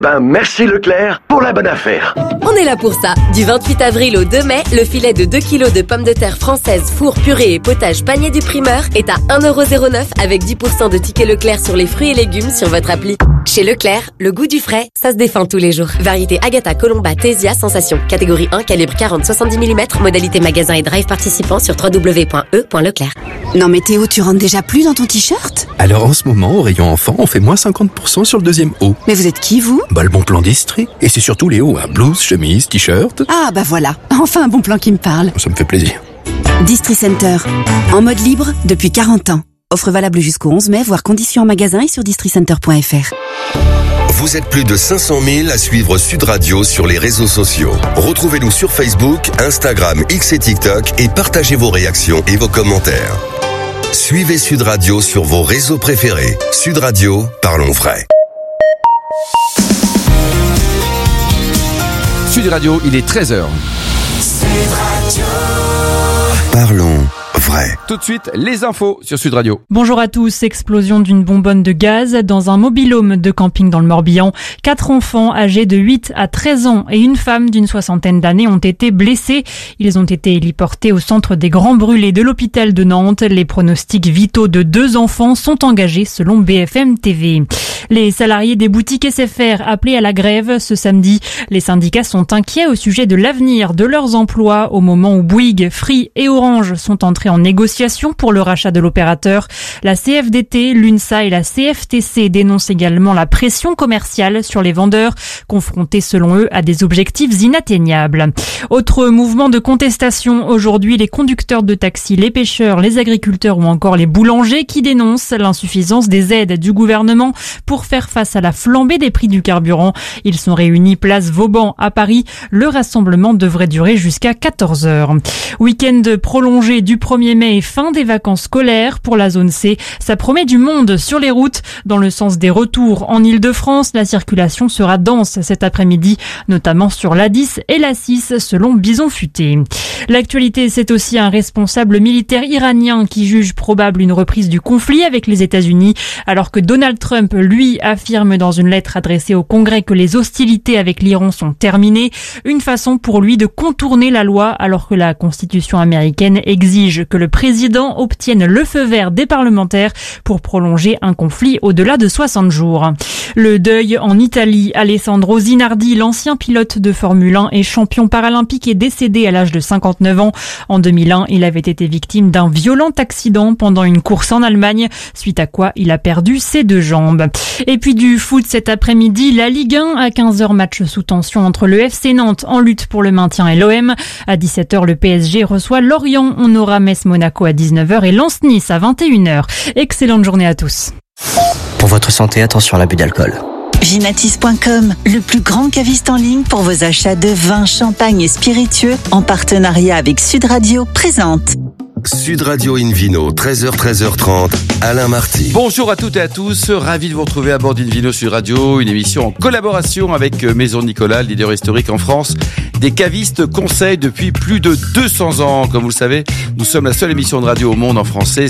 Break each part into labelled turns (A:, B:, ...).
A: Merci Leclerc pour la bonne affaire.
B: On est là pour ça. Du 28 avril au 2 mai, le filet de 2 kg de pommes de terre françaises four, purée et potage panier du primeur est à 1,09€ avec 10% de tickets Leclerc sur les fruits et légumes sur votre appli. Chez Leclerc, le goût du frais, ça se défend tous les jours. Variété Agatha, Colomba, Tésia, Sensation. Catégorie 1, calibre 40-70 mm. Modalité magasin et drive participant sur www.e.leclerc.
C: Non mais Théo, tu rentres déjà plus dans ton t-shirt ?
D: Alors en ce moment, au rayon enfant, on fait moins 50% sur le deuxième haut.
C: Mais vous êtes qui, vous ?
D: Le bon plan d'Estrie. Et c'est surtout les hauts, blouse, chemise, t-shirt.
C: Ah voilà, enfin un bon plan qui me parle.
D: Ça me fait plaisir.
C: Distri Center, en mode libre depuis 40 ans. Offre valable jusqu'au 11 mai, voire conditions en magasin et sur districenter.fr.
E: Vous êtes plus de 500 000 à suivre Sud Radio sur les réseaux sociaux. Retrouvez-nous sur Facebook, Instagram, X et TikTok et partagez vos réactions et vos commentaires. Suivez Sud Radio sur vos réseaux préférés. Sud Radio, parlons vrai.
F: Sud Radio, il est 13h.
E: Sud Radio. Parlons vrai.
F: Tout de suite, les infos sur Sud Radio.
G: Bonjour à tous. Explosion d'une bonbonne de gaz dans un mobil-home de camping dans le Morbihan. 4 enfants âgés de 8 à 13 ans et une femme d'une 60aine d'années ont été blessés. Ils ont été héliportés au centre des grands brûlés de l'hôpital de Nantes. Les pronostics vitaux de 2 enfants sont engagés selon BFM TV. Les salariés des boutiques SFR appelés à la grève ce samedi. Les syndicats sont inquiets au sujet de l'avenir de leurs emplois au moment où Bouygues, Free et Orange sont entrés en négociation pour le rachat de l'opérateur. La CFDT, l'UNSA et la CFTC dénoncent également la pression commerciale sur les vendeurs, confrontés selon eux à des objectifs inatteignables. Autre mouvement de contestation aujourd'hui, les conducteurs de taxi, les pêcheurs, les agriculteurs ou encore les boulangers qui dénoncent l'insuffisance des aides du gouvernement pour faire face à la flambée des prix du carburant. Ils sont réunis place Vauban à Paris. Le rassemblement devrait durer jusqu'à 14h. Week-end prolongé du 1er mai et fin des vacances scolaires pour la zone C. Ça promet du monde sur les routes. Dans le sens des retours en Île-de-France, la circulation sera dense cet après-midi, notamment sur l'A10 et l'A6 selon Bison Futé. L'actualité, c'est aussi un responsable militaire iranien qui juge probable une reprise du conflit avec les États-Unis, alors que Donald Trump, lui, affirme dans une lettre adressée au Congrès que les hostilités avec l'Iran sont terminées. Une façon pour lui de contourner la loi alors que la Constitution américaine exige que le président obtienne le feu vert des parlementaires pour prolonger un conflit au-delà de 60 jours. Le deuil en Italie. Alessandro Zinardi, l'ancien pilote de Formule 1 et champion paralympique, est décédé à l'âge de 59 ans. En 2001, il avait été victime d'un violent accident pendant une course en Allemagne, suite à quoi il a perdu ses 2 jambes. Et puis du foot cet après-midi, la Ligue 1 à 15h, match sous tension entre le FC Nantes en lutte pour le maintien et l'OM. À 17h, le PSG reçoit Lorient. On aura Metz-Monaco à 19h et Lens-Nice à 21h. Excellente journée à tous.
H: Pour votre santé, attention à l'abus d'alcool.
I: Ginatis.com, le plus grand caviste en ligne pour vos achats de vin, champagne et spiritueux, en partenariat avec Sud Radio, présente.
E: Sud Radio Invino, 13h-13h30, Alain Marty.
F: Bonjour à toutes et à tous, ravi de vous retrouver à bord d'Invino Sud Radio, une émission en collaboration avec Maison Nicolas, leader historique en France des cavistes conseils depuis plus de 200 ans. Comme vous le savez, nous sommes la seule émission de radio au monde en français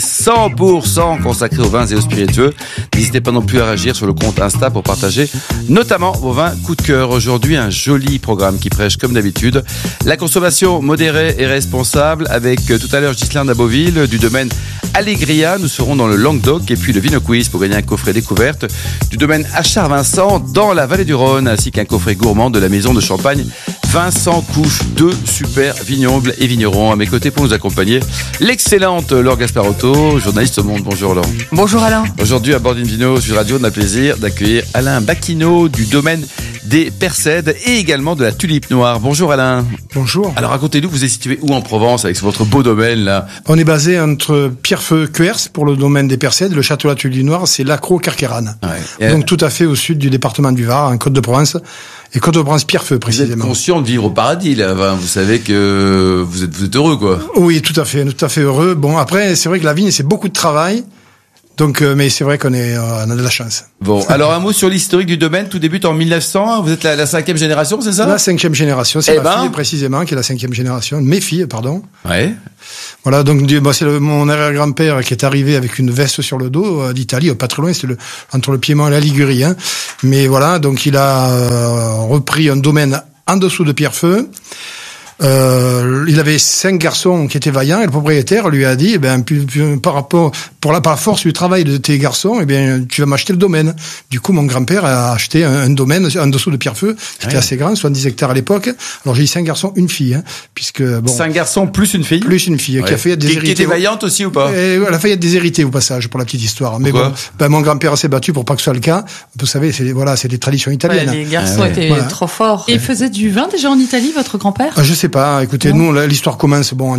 F: 100% consacrée aux vins et aux spiritueux. N'hésitez pas non plus à réagir sur le compte Insta pour partager notamment vos vins coup de cœur. Aujourd'hui, un joli programme qui prêche comme d'habitude la consommation modérée et responsable avec tout à l'heure Ghislain d'Aboville du domaine Allegria. Nous serons dans le Languedoc et puis le Vino Quiz pour gagner un coffret découverte du domaine Achard-Vincent dans la vallée du Rhône ainsi qu'un coffret gourmand de la maison de champagne Vincent Couche. 2 super vignobles et vignerons à mes côtés pour nous accompagner. L'excellente Laure Gasparotto, journaliste au Monde. Bonjour Laure.
J: Bonjour Alain.
F: Aujourd'hui à bord d'Invino sur Radio, on a le plaisir d'accueillir Alain Bacchino du domaine des Persèdes et également de la Tulipe Noire. Bonjour Alain.
J: Bonjour.
F: Alors racontez-nous, vous êtes situé où en Provence avec votre beau domaine là?
J: On est basé entre Pierrefeu-Cuers pour le domaine des Persèdes, le château de la Tulipe Noire, c'est l'Accro-Carquérane. Ouais. Donc tout à fait au sud du département du Var, en Côte-de-Provence. Et Côte-de-Provence Pierrefeu précisément.
F: Vous êtes conscient de vivre au paradis là, vous savez que vous êtes heureux quoi.
J: Oui, tout à fait heureux. Bon après c'est vrai que la vigne c'est beaucoup de travail, Donc, mais c'est vrai on a de la chance.
F: Bon, alors un mot sur l'historique du domaine. Tout débute en 1900. Vous êtes la 5e génération, c'est ça?
J: La 5e génération. C'est ma fille précisément qui est la 5e génération. Mes filles, pardon.
F: Ouais.
J: Voilà, donc c'est mon arrière-grand-père qui est arrivé avec une veste sur le dos d'Italie, pas très loin, c'est entre le Piémont et la Ligurie. Hein. Mais voilà, donc il a repris un domaine en dessous de Pierrefeu. Il avait 5 garçons qui étaient vaillants et le propriétaire lui a dit, par rapport, par la force du travail de tes garçons, tu vas m'acheter le domaine. Du coup, mon grand-père a acheté un domaine en dessous de Pierrefeu, qui était assez grand, 70 hectares à l'époque. Alors, j'ai dit 5 garçons, une fille, hein, puisque, bon.
F: 5 garçons plus une fille?
J: Plus une fille, qui a failli être déshéritée.
F: Qui était vaillante aussi ou pas?
J: Elle a failli être déshéritée au passage, pour la petite histoire. Mais bon, mon grand-père s'est battu pour pas que ce soit le cas. Vous savez, c'est des traditions italiennes.
K: Ouais, les garçons étaient trop forts. Et il faisait du vin déjà en Italie, votre grand-père?
J: Je sais pas. Écoutez, nous, l'histoire commence, en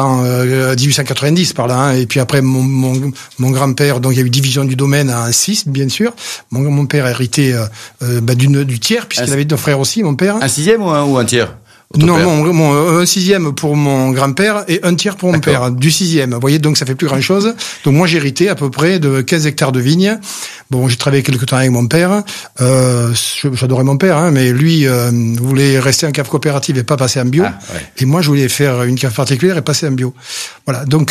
J: 1890 par là, hein, et puis après, mon grand-père, donc il y a eu division du domaine en 6, bien sûr. Mon père a hérité, du tiers, puisqu'il avait 2 frères aussi, mon père.
F: Un 6e ou un tiers?
J: Non, un 6e pour mon grand-père et un tiers pour mon père, du 6e. Vous voyez, donc ça fait plus grand chose. Donc moi, j'ai hérité à peu près de 15 hectares de vignes. Bon, j'ai travaillé quelque temps avec mon père. J'adorais mon père, hein, mais lui voulait rester en cave coopérative et pas passer en bio. Et moi, je voulais faire une cave particulière et passer en bio. Voilà. Donc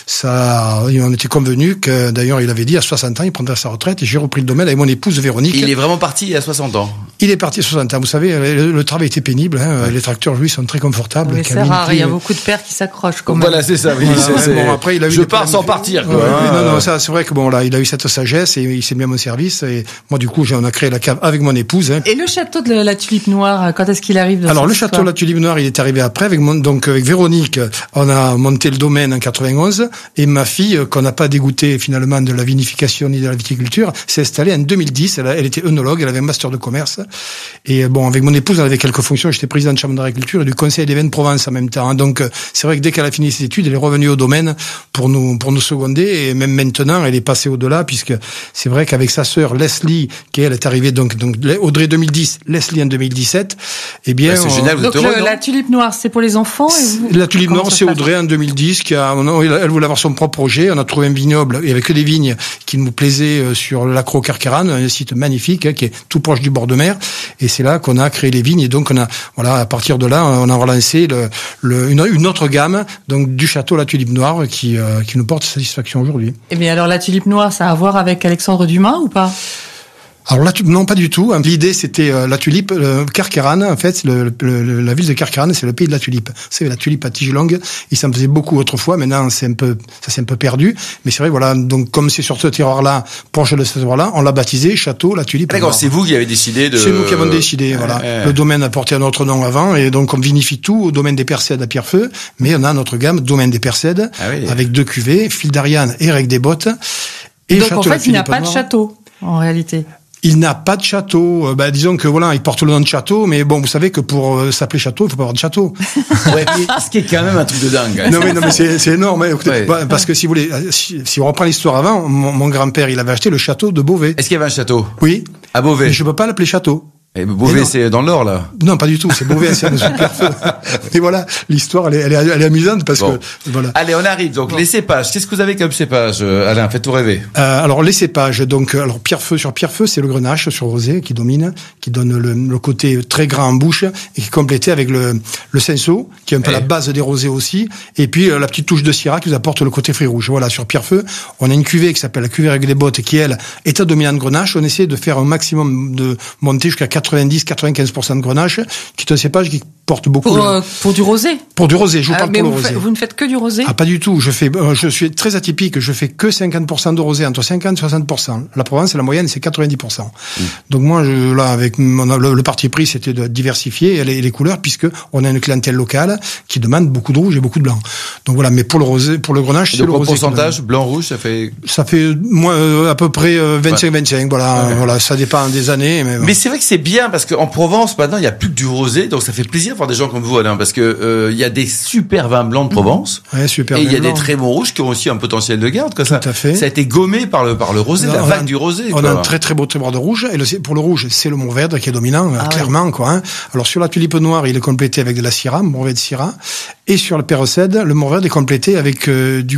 J: on était convenus que, d'ailleurs, il avait dit à 60 ans, il prendrait sa retraite et j'ai repris le domaine avec mon épouse Véronique.
F: Il est vraiment parti à 60 ans.
J: Il est parti à 60 ans. Vous savez, le travail était pénible, hein. Les tracteurs, lui, sont très confortables.
K: Oui, c'est rare. Il y a beaucoup de pères qui s'accrochent, quand même.
F: Voilà, c'est ça. Oui,
J: bon, après, il a eu
F: je pars sans partir, quoi.
J: Non, ça, c'est vrai que il a eu cette sagesse et il s'est mis à mon service. Et moi, du coup, on a créé la cave avec mon épouse. Hein.
K: Et le château de la Tulipe Noire, quand est-ce qu'il arrive?
J: Alors, le château de la Tulipe Noire, il est arrivé après avec Véronique. On a monté le domaine en 91 et ma fille, qu'on n'a pas dégoûté finalement de la vinification ni de la viticulture, s'est installée en 2010. Elle était œnologue, elle avait un master de commerce. Et avec mon épouse, elle avait quelques fonctions. J'étais président de chambre d'agriculture et du conseil des vins de Provence en même temps. Hein. Donc, c'est vrai que dès qu'elle a fini ses études, elle est revenue au domaine pour nous seconder. Et même maintenant, elle est passée au-delà, puisque c'est vrai qu'avec sa sœur Leslie, qui elle est arrivée donc Audrey 2010, Leslie en 2017. Eh bien,
F: c'est génial. Vous êtes heureux,
K: la tulipe noire, c'est pour les enfants.
J: La tulipe noire, c'est Audrey en 2010 elle voulait avoir son propre projet. On a trouvé un vignoble. Il y avait que des vignes qui nous plaisaient sur le lac Carquerane, un site magnifique, hein, qui est tout proche du bord de mer. Et c'est là qu'on a créé les vignes. Et donc, à partir de là, on a relancé une autre gamme, donc du château La Tulipe Noire, qui nous porte satisfaction aujourd'hui.
K: Eh bien, alors, La Tulipe Noire, ça a à voir avec Alexandre Dumas ou pas?
J: Alors non, pas du tout. L'idée, c'était la tulipe, Carquerane. En fait, la ville de Carquerane, c'est le pays de la tulipe. C'est la tulipe à tige longue. Il s'en faisait beaucoup autrefois. Maintenant, ça s'est un peu perdu. Mais c'est vrai, voilà. Donc, comme c'est sur ce terroir-là, proche de ce terroir-là, on l'a baptisé Château La Tulipe.
F: D'accord, c'est vous qui avez décidé de...
J: C'est nous qui avons décidé, voilà. Le domaine a porté un autre nom avant. Et donc, on vinifie tout au domaine des Percèdes à Pierrefeu. Mais on a notre gamme, domaine des Percèdes, avec 2 cuvées, Fil d'Ariane et Règle des Bottes.
K: Et donc, en fait, il n'y a pas de château, en réalité.
J: Il n'a pas de château. Disons que il porte le nom de château, mais bon, vous savez que pour s'appeler château, il faut pas avoir de château.
F: Ce qui est quand même un truc de dingue. Hein.
J: Non mais c'est énorme. Hein. Écoutez, parce que si vous voulez, si on reprend l'histoire avant, mon grand-père, il avait acheté le château de Beauvais.
F: Est-ce qu'il y avait un château?
J: Oui.
F: À Beauvais.
J: Mais je peux pas l'appeler château.
F: Et Beauvais, c'est dans le Nord, là?
J: Non, pas du tout. C'est Beauvais, c'est un Pierrefeu. Et voilà, l'histoire, elle est amusante parce que, voilà.
F: Allez, on arrive. Donc, les cépages. Qu'est-ce que vous avez comme cépage, Alain? Faites-vous rêver.
J: Alors, les cépages. Donc, Pierrefeu, sur Pierrefeu, c'est le Grenache sur rosé qui domine, qui donne le côté très gras en bouche et qui est complété avec le Cinsault, qui est un peu la base des rosés aussi. Et puis, la petite touche de Syrah qui vous apporte le côté fruit rouge. Voilà, sur Pierrefeu, on a une cuvée qui s'appelle la cuvée Règle des Bottes qui, elle, est à dominante Grenache. On essaie de faire un maximum de monter jusqu'à 90-95% de Grenache, qui est un cépage qui porte beaucoup.
K: Pour du rosé.
J: Pour du rosé, je vous parle pour le rosé.
K: Vous ne faites que du rosé?
J: Ah, pas du tout. Je suis très atypique. Je fais que 50% de rosé, entre 50 et 60%. La Provence, la moyenne, c'est 90%. Donc moi, avec le parti pris, c'était de diversifier les couleurs, puisque on a une clientèle locale qui demande beaucoup de rouge et beaucoup de blanc. Donc voilà. Mais pour le rosé, pour le Grenache, c'est le rosé.
F: Le pourcentage blanc-rouge, ça fait
J: moins, à peu près 25-25. Voilà. Voilà. Ça dépend des années.
F: Mais c'est vrai que c'est bien bien parce qu'en Provence, maintenant, il n'y a plus que du rosé. Donc, ça fait plaisir de voir des gens comme vous, Alain, parce que il y a des super vins blancs de Provence.
J: Ouais, super.
F: Et il y a des très bons rouges qui ont aussi un potentiel de garde.
J: Tout à fait.
F: Ça a été gommé par le rosé, la vague du rosé.
J: On a un très très beau terroir de rouge. Et pour le rouge, c'est le Mourvèdre qui est dominant, clairement, quoi. Hein. Alors, sur la tulipe noire, il est complété avec de la Syrah, Mourvèdre Syrah. Et sur le Pérocède, le Mourvèdre est complété avec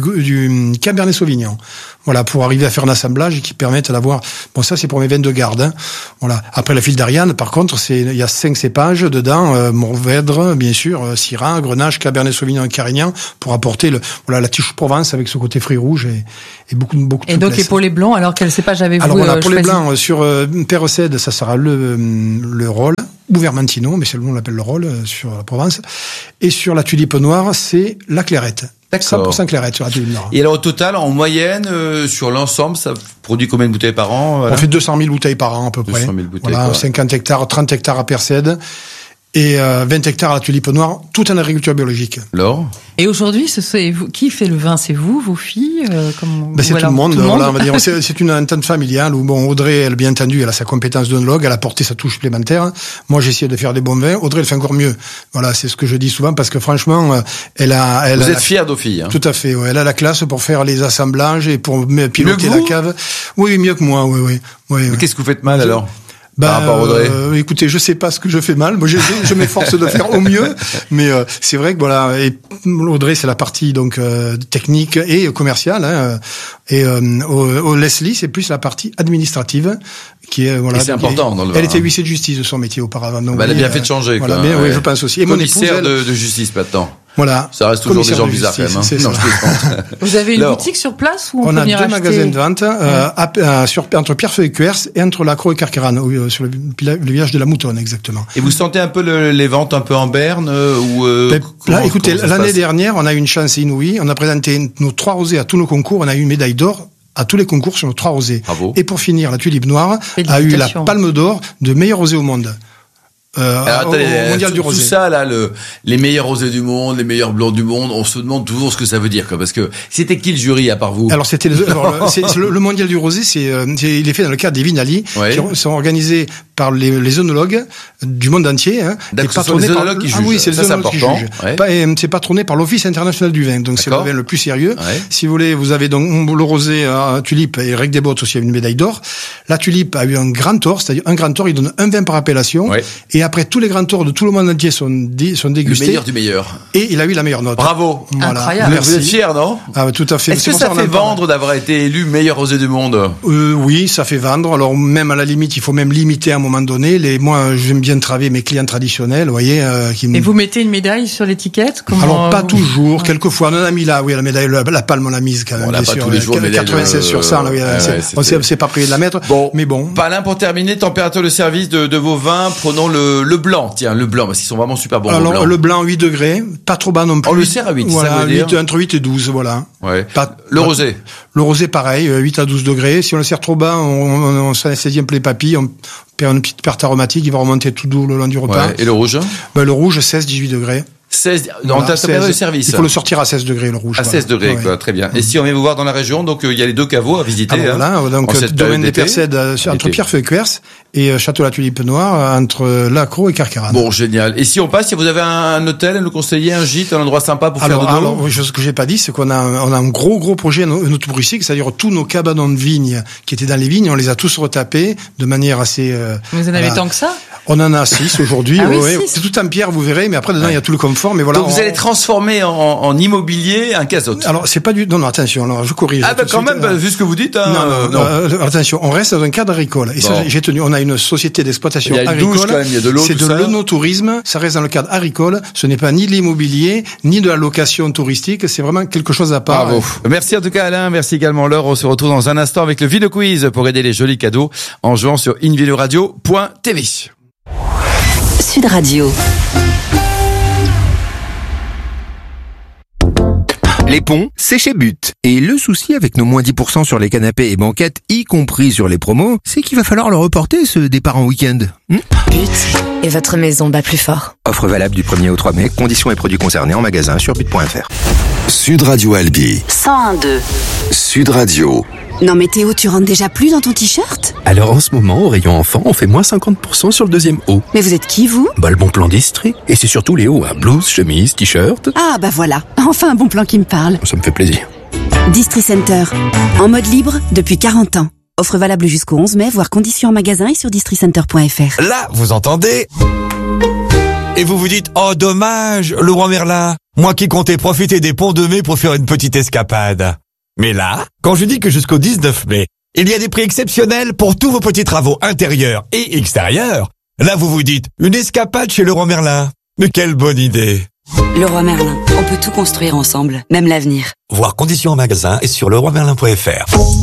J: du Cabernet Sauvignon. Voilà, pour arriver à faire un assemblage qui permette d'avoir... Bon, ça, c'est pour mes vins de garde. Hein. Voilà. Après, la file d'Ariane, par contre, il y a 5 cépages dedans. Mourvèdre, bien sûr, Syrah, Grenache, Cabernet Sauvignon et Carignan, pour apporter la Tige Provence avec ce côté fruits rouges et beaucoup de
K: Et donc,
J: souplesse.
K: et pour les blancs, alors quel cépage avez-vous
J: Alors, voilà, pour les blancs, sur Pérocède, ça sera le Rolle, ou Vermentino, mais c'est le nom, on l'appelle le Rolle, sur la Provence. Et sur la tulipe noire, c'est la Clairette.
F: D'accord.
J: 100% Clairette sur la tulipe noire.
F: Et alors, au total, en moyenne, sur l'ensemble, ça produit combien de bouteilles par an? Voilà.
J: On fait 200 000 bouteilles par an, à peu près.
F: 200 000 bouteilles.
J: Voilà, 50 hectares, 30 hectares à Pérocède. Et 20 hectares à la tulipe noire, tout en agriculture biologique.
F: Laure?
K: Et aujourd'hui, qui fait le vin? C'est vous, vos filles?
J: C'est tout le monde. Voilà, on va dire, c'est une entente familiale où, bon, Audrey, elle, bien entendu, elle a sa compétence d'œnologue, elle a porté sa touche supplémentaire. Moi, j'ai essayé de faire des bons vins. Audrey, elle fait encore mieux. Voilà, c'est ce que je dis souvent parce que franchement,
F: Vous êtes fiers de vos filles, hein?
J: Tout à fait, ouais. Elle a la classe pour faire les assemblages et pour piloter la cave. Oui, mieux que moi, oui.
F: Mais qu'est-ce que vous faites mal, alors? Par rapport à Audrey.
J: Écoutez, je sais pas ce que je fais mal. Moi, je m'efforce de faire au mieux, mais c'est vrai que voilà. Et Audrey, c'est la partie donc technique et commerciale, hein, et Leslie, c'est plus la partie administrative qui est voilà.
F: Et c'est important dans le vin.
J: Elle était huissier de justice de son métier auparavant. Donc,
F: elle a bien fait de changer.
J: Voilà,
F: quoi,
J: bien, oui, je pense aussi. Et
F: commissaire de justice maintenant.
J: Voilà.
F: Ça reste toujours des gens bizarres quand même. Hein. Non,
K: vous avez une boutique sur place ou on peut venir
J: a 2
K: acheter...
J: magasins de vente entre Pierrefeuille et Cuers et entre Lacroix et Carqueiranne, sur le village de la Moutonne exactement.
F: Et vous sentez un peu les ventes un peu en berne
J: écoutez, l'année dernière, on a eu une chance inouïe. On a présenté nos 3 rosés à tous nos concours. On a eu une médaille d'or à tous les concours sur nos 3 rosés.
F: Bravo.
J: Et pour finir, la tulipe noire a eu la palme d'or de meilleur rosé au monde.
F: Alors,
J: au mondial du rosé.
F: Tout ça là, les meilleurs rosés du monde, les meilleurs blancs du monde, on se demande toujours ce que ça veut dire, quoi, parce que c'était qui le jury à part vous?
J: Alors c'était le mondial du rosé, il est fait dans le cadre des Vinali, qui sont organisés par les œnologues du monde entier. Hein,
F: donc ce sont les œnologues qui jugent.
J: Ah oui, c'est les œnologues qui jugent.
F: Ouais.
J: C'est patronné par l'Office international du vin, donc c'est le vin le plus sérieux. Ouais. Si vous voulez, vous avez donc le rosé tulipe et Rec des Bottes aussi a une médaille d'or. La tulipe a eu un grand or, c'est-à-dire un grand or, il donne un vin par appellation. Ouais. Et après tous les grands tours de tout le monde entier sont dégustés.
F: Le meilleur du meilleur.
J: Et il a eu la meilleure note.
F: Bravo.
J: Voilà.
K: Incroyable.
F: Vous êtes fiers, non?
J: Ah, tout à fait.
F: Est-ce que ça fait vendre d'avoir été élu meilleur rosé du monde?
J: Oui, ça fait vendre. Alors même à la limite, il faut même limiter à un moment donné. Moi, j'aime bien travailler mes clients traditionnels, vous voyez.
K: Et vous mettez une médaille sur l'étiquette?
J: Alors pas toujours. Quelquefois, on en a mis là. Oui, la médaille, la palme, on l'a mise quand même.
F: On l'a pas tous les jours.
J: 96 sur 100. Là, oui, on s'est pas privé de la mettre.
F: Bon,
J: mais bon.
F: Alain, pour terminer, température de service de vos vins. Prenons le blanc. Tiens, le blanc, parce qu'ils sont vraiment super bons.
J: Alors le blanc 8 degrés, pas trop bas non plus.
F: On le sert à 8.
J: Voilà,
F: ça veut dire
J: 8, entre 8 et 12, voilà.
F: Ouais. Le rosé.
J: Le rosé, pareil, 8 à 12 degrés. Si on le sert trop bas, on s'anesthésie un peu les papilles, on perd une petite perte aromatique, il va remonter tout doux le long du repas.
F: Ouais. Et le rouge?
J: Le rouge, 16-18 degrés.
F: 16, dans ta température de service.
J: Il faut le sortir à 16 degrés, le rouge.
F: À 16 degrés, quoi, très bien. Et si on vient vous voir dans la région, donc, il y a les 2 caveaux à visiter,
J: voilà, donc, domaine des Percèdes, entre Pierrefeuille et Cuers, et Château la Tulipe Noire, entre Lacroix et Carqueiranne.
F: Bon, génial. Et si on passe, si vous avez un hôtel, à nous conseiller, un gîte, un endroit sympa pour faire dodo?
J: Alors, ce que j'ai pas dit, c'est qu'on a un gros projet touristique, c'est-à-dire tous nos cabanons de vignes qui étaient dans les vignes, on les a tous retapés de manière assez,
K: Vous en avez tant que ça?
J: On en a 6 aujourd'hui.
K: Ah oui,
J: ouais. C'est tout en pierre, vous verrez, mais après dedans il y a tout le confort. Mais voilà.
F: Donc vous allez transformer en immobilier un casotte.
J: Alors c'est pas du. Non, attention. Alors je corrige.
F: Ah bah quand même, vu ce que vous dites. Hein,
J: non. Attention, on reste dans un cadre agricole. Et ça, j'ai tenu. On a une société d'exploitation agricole.
F: Douche, quand même, il y a de l'eau.
J: C'est de l'œnotourisme. Ça reste dans le cadre agricole. Ce n'est pas ni de l'immobilier ni de la location touristique. C'est vraiment quelque chose à part.
F: Bravo. Merci en tout cas Alain. Merci également Laure. On se retrouve dans un instant avec le Vino Quiz pour aider les jolis cadeaux en jouant sur invinoradio.tv.
B: Sud Radio.
L: Les ponts, c'est chez But. Et le souci avec nos moins 10% sur les canapés et banquettes, y compris sur les promos, c'est qu'il va falloir le reporter, ce départ en week-end.
B: But est et votre maison bat plus fort.
L: Offre valable du 1er au 3 mai. Conditions et produits concernés en magasin sur but.fr.
E: Sud Radio Albi.
C: 101.2.
E: Sud Radio.
C: Non mais Théo, tu rentres déjà plus dans ton t-shirt?
D: Alors en ce moment, au rayon enfant, on fait moins 50% sur le deuxième haut.
C: Mais vous êtes qui, vous?
D: Bah le bon plan d'Estrie. Et c'est surtout les hauts, blouse, chemise, t-shirt.
C: Ah bah voilà, enfin un bon plan qui me parle.
D: Ça me fait plaisir.
C: Distri Center, en mode libre depuis 40 ans. Offre valable jusqu'au 11 mai, voire conditions en magasin et sur districenter.fr.
M: Là, vous entendez? Et vous vous dites, oh dommage, Leroy Merlin, moi qui comptais profiter des ponts de mai pour faire une petite escapade. Mais là, quand je dis que jusqu'au 19 mai, il y a des prix exceptionnels pour tous vos petits travaux intérieurs et extérieurs, là vous vous dites, une escapade chez Leroy Merlin. Mais quelle bonne idée!
C: Leroy Merlin, on peut tout construire ensemble, même l'avenir.
M: Voir conditions en magasin et sur leroymerlin.fr.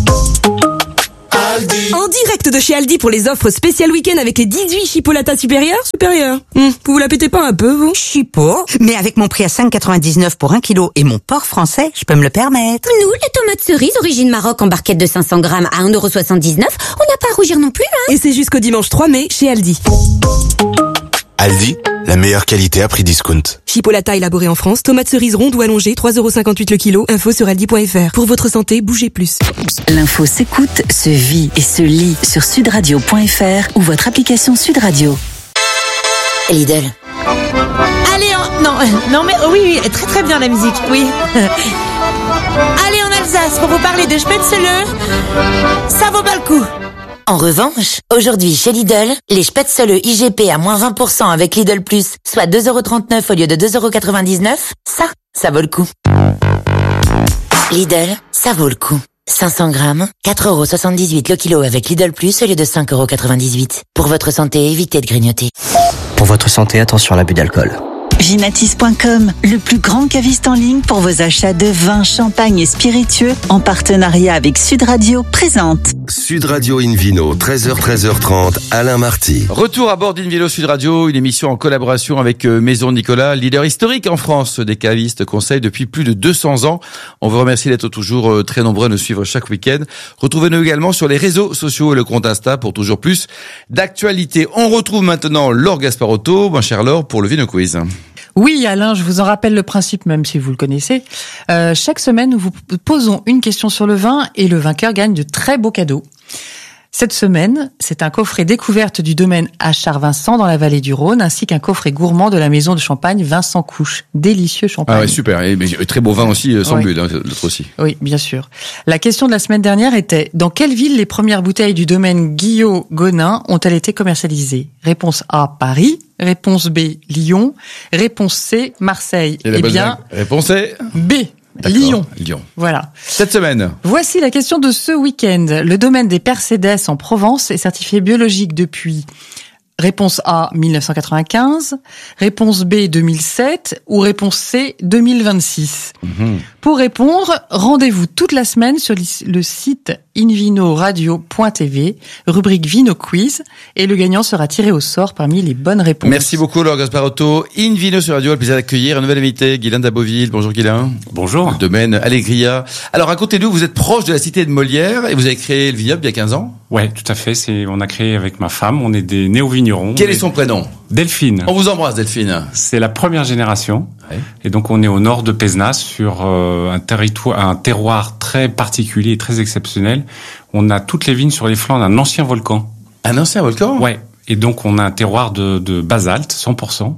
N: En direct de chez Aldi pour les offres spéciales week-end avec les 18 chipolatas supérieurs. Vous la pétez pas un peu, vous?
O: Chipo, mais avec mon prix à 5,99 pour 1 kilo et mon porc français, je peux me le permettre.
P: Nous, les tomates cerises origine Maroc en barquette de 500 grammes à 1,79 €, on n'a pas à rougir non plus, hein.
N: Et c'est jusqu'au dimanche 3 mai chez Aldi.
Q: Aldi, la meilleure qualité à prix discount.
N: Chipolata élaboré en France, tomates cerises rondes ou allongées, 3,58 € le kilo. Info sur aldi.fr. Pour votre santé, bougez plus.
I: L'info s'écoute, se vit et se lit sur sudradio.fr ou votre application Sud Radio.
P: Lidl.
R: Allez, non mais oui, très très bien la musique, oui. Allez en Alsace pour vous parler de Spätzle, ça vaut pas le coup.
P: En revanche, aujourd'hui chez Lidl, les Spätzle IGP à moins 20% avec Lidl Plus, soit 2,39 € au lieu de 2,99 €, ça vaut le coup. Lidl, ça vaut le coup. 500 grammes, 4,78 € le kilo avec Lidl Plus au lieu de 5,98 €. Pour votre santé, évitez de grignoter.
H: Pour votre santé, attention à l'abus d'alcool.
I: Ginatis.com, le plus grand caviste en ligne pour vos achats de vin, champagne et spiritueux, en partenariat avec Sud Radio, présente.
E: Sud Radio Invino, 13h-13h30, Alain Marty.
F: Retour à bord d'Invino Sud Radio, une émission en collaboration avec Maison Nicolas, leader historique en France des cavistes conseils depuis plus de 200 ans. On vous remercie d'être toujours très nombreux à nous suivre chaque week-end. Retrouvez-nous également sur les réseaux sociaux et le compte Insta pour toujours plus d'actualité. On retrouve maintenant Laure Gasparotto, ma chère Laure, pour le Vino Quiz.
K: Oui, Alain, je vous en rappelle le principe, même si vous le connaissez. Chaque semaine, nous vous posons une question sur le vin et le vainqueur gagne de très beaux cadeaux. Cette semaine, c'est un coffret découverte du domaine Achard-Vincent dans la vallée du Rhône, ainsi qu'un coffret gourmand de la maison de champagne Vincent Couche. Délicieux champagne.
F: Ah ouais, super. Et très beau vin aussi, sans but, hein, l'autre aussi.
K: Oui, bien sûr. La question de la semaine dernière était, dans quelle ville les premières bouteilles du domaine Guillot-Gonin ont-elles été commercialisées? Réponse A, Paris. Réponse B, Lyon. Réponse C, Marseille.
F: Et bien, réponse est
K: B.
F: Lyon.
K: Voilà.
F: Cette semaine.
K: Voici la question de ce week-end. Le domaine des Percédès en Provence est certifié biologique depuis réponse A 1995, réponse B 2007 ou réponse C 2026. Pour répondre, rendez-vous toute la semaine sur le site invinoradio.tv, rubrique Vino Quiz, et le gagnant sera tiré au sort parmi les bonnes réponses.
F: Merci beaucoup Laure Gasparotto. Invino sur Radio, le plaisir d'accueillir un nouvel invité, Guylain d'Aboville. Bonjour Guylain.
S: Bonjour.
F: Le domaine Allegria. Alors racontez-nous, vous êtes proche de la cité de Molière et vous avez créé le vignoble il y a 15 ans?
S: Ouais, tout à fait. On a créé avec ma femme, on est des néo-vignerons.
F: Quel est son prénom?
S: Delphine.
F: On vous embrasse Delphine.
S: C'est la première génération. Ouais. Et donc on est au nord de Pézenas sur un terroir très particulier et très exceptionnel. On a toutes les vignes sur les flancs d'un ancien volcan.
F: Un ancien volcan?
S: Ouais. Et donc on a un terroir de basalte, 100%.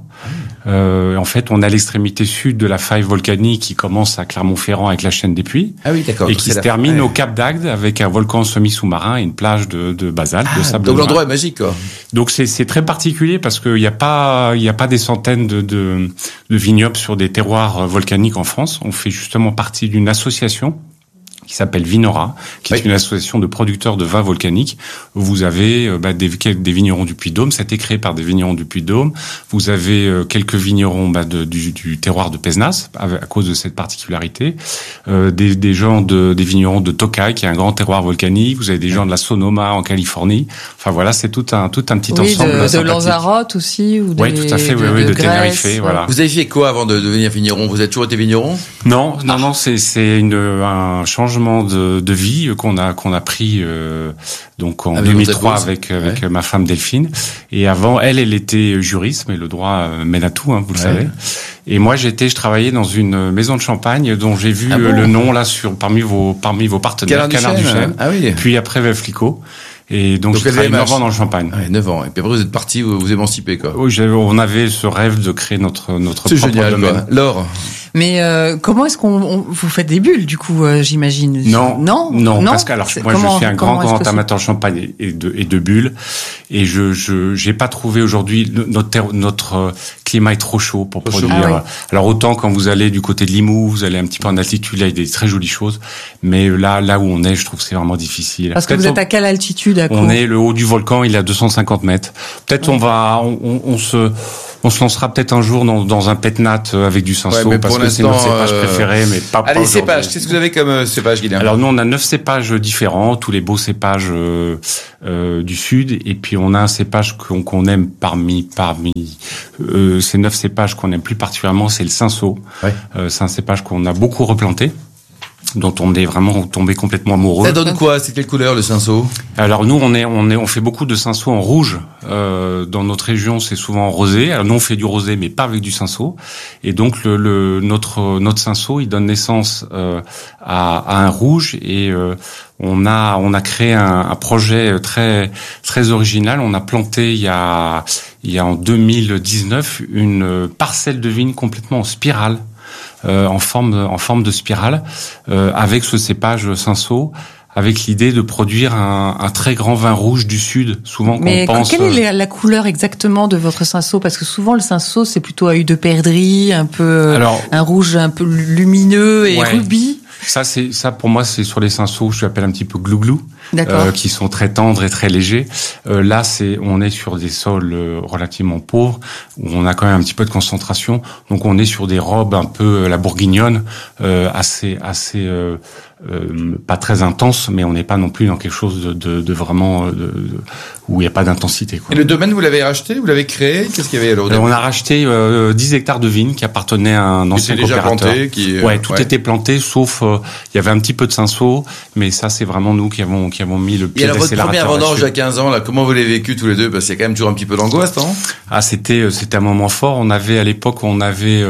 S: En fait, on a l'extrémité sud de la faille volcanique qui commence à Clermont-Ferrand avec la chaîne des Puys.
F: Ah oui, d'accord.
S: Et qui se termine au Cap d'Agde avec un volcan semi-sous-marin et une plage de basalte, de sable.
F: Donc l'endroit est magique, quoi.
S: Donc c'est très particulier parce qu'il y a pas des centaines de vignobles sur des terroirs volcaniques en France. On fait justement partie d'une association qui s'appelle Vinora, qui est une association de producteurs de vins volcaniques. Vous avez des vignerons du Puy-de-Dôme, ça a été créé par des vignerons du Puy-de-Dôme. Vous avez quelques vignerons du terroir de Pézenas, à cause de cette particularité. Des gens des vignerons de Tokai, qui est un grand terroir volcanique. Vous avez des gens de la Sonoma en Californie. Enfin voilà, c'est tout un petit ensemble.
K: De Lanzarote aussi, ou
S: oui, tout à fait, de Tenerife, voilà.
F: Vous avez fait quoi avant de devenir vigneron? Vous avez toujours été vigneron?
S: Non, c'est un changement changement de vie qu'on a pris donc en 2003 avec ma femme Delphine. Et avant, elle était juriste, mais le droit mène à tout, vous le savez. Et moi, je travaillais dans une maison de champagne dont j'ai vu le nom là parmi vos partenaires, Canard Duchesne.
F: Ah oui.
S: Puis après Veuve Clicquot. Et donc j'ai travaillé 9 ans dans le champagne.
F: Ouais, 9 ans. Et puis après, vous êtes parti, vous émancipez, quoi.
S: Oui, on avait ce rêve de créer notre propre domaine.
F: Quoi. Laure.
K: Mais comment est-ce vous faites des bulles, du coup, j'imagine?
S: Non, parce que moi je suis un grand amateur de champagne et de bulles, et j'ai pas trouvé aujourd'hui notre climat est trop chaud pour produire. Ah oui. Alors autant quand vous allez du côté de Limoux, vous allez un petit peu en altitude, là il y a des très jolies choses, mais là où on est, je trouve que c'est vraiment difficile.
K: Parce que vous êtes à quelle altitude?
S: On est le haut du volcan, il est à 250 mètres. Peut-être on se lancera peut-être un jour dans un pétnat avec du cinsault, parce que c'est notre cépage préféré, mais pas
F: Allez, cépages, qu'est-ce que vous avez comme cépage, Guillaume?
S: Alors nous, on a 9 cépages différents, tous les beaux cépages du sud, et puis on a un cépage qu'on aime parmi ces 9 cépages qu'on aime plus particulièrement, c'est le cinsault. Ouais. C'est un cépage qu'on a beaucoup replanté, dont on est vraiment tombé complètement amoureux.
F: Ça donne quoi? C'est quelle couleur, le cinsault?
S: Alors nous, on fait beaucoup de cinsault en rouge. Dans notre région, c'est souvent en rosé. Alors nous, on fait du rosé, mais pas avec du cinsault. Et donc notre cinsault, il donne naissance à un rouge. Et on a créé un projet très très original. On a planté il y a en 2019 une parcelle de vigne complètement en spirale. En forme de spirale, avec ce cépage cinsault, avec l'idée de produire un très grand vin rouge du sud. Souvent,
K: mais quelle est la couleur exactement de votre cinsault? Parce que souvent le cinsault c'est plutôt à huile de perdrix, un peu un rouge un peu lumineux et rubis.
S: Ça pour moi c'est sur les cinsauts, je l'appelle un petit peu glouglou, qui sont très tendres et très légers. Là on est sur des sols relativement pauvres où on a quand même un petit peu de concentration. Donc on est sur des robes un peu la bourguignonne, assez pas très intense, mais on n'est pas non plus dans quelque chose de vraiment où il n'y a pas d'intensité, quoi.
F: Et le domaine, vous l'avez racheté, vous l'avez créé? Qu'est-ce qu'il y avait alors?
S: On a racheté 10 hectares de vignes qui appartenaient à un ancien coopérateur. Tout était planté, sauf il y avait un petit peu de cinsault, mais ça c'est vraiment nous qui avons mis le pied d'accélérateur.
F: Et alors votre première vendange à 15 ans, là, comment vous l'avez vécu tous les deux? Parce qu'il y a quand même toujours un petit peu d'angoisse, non?
S: Ah, c'était un moment fort. À l'époque, on avait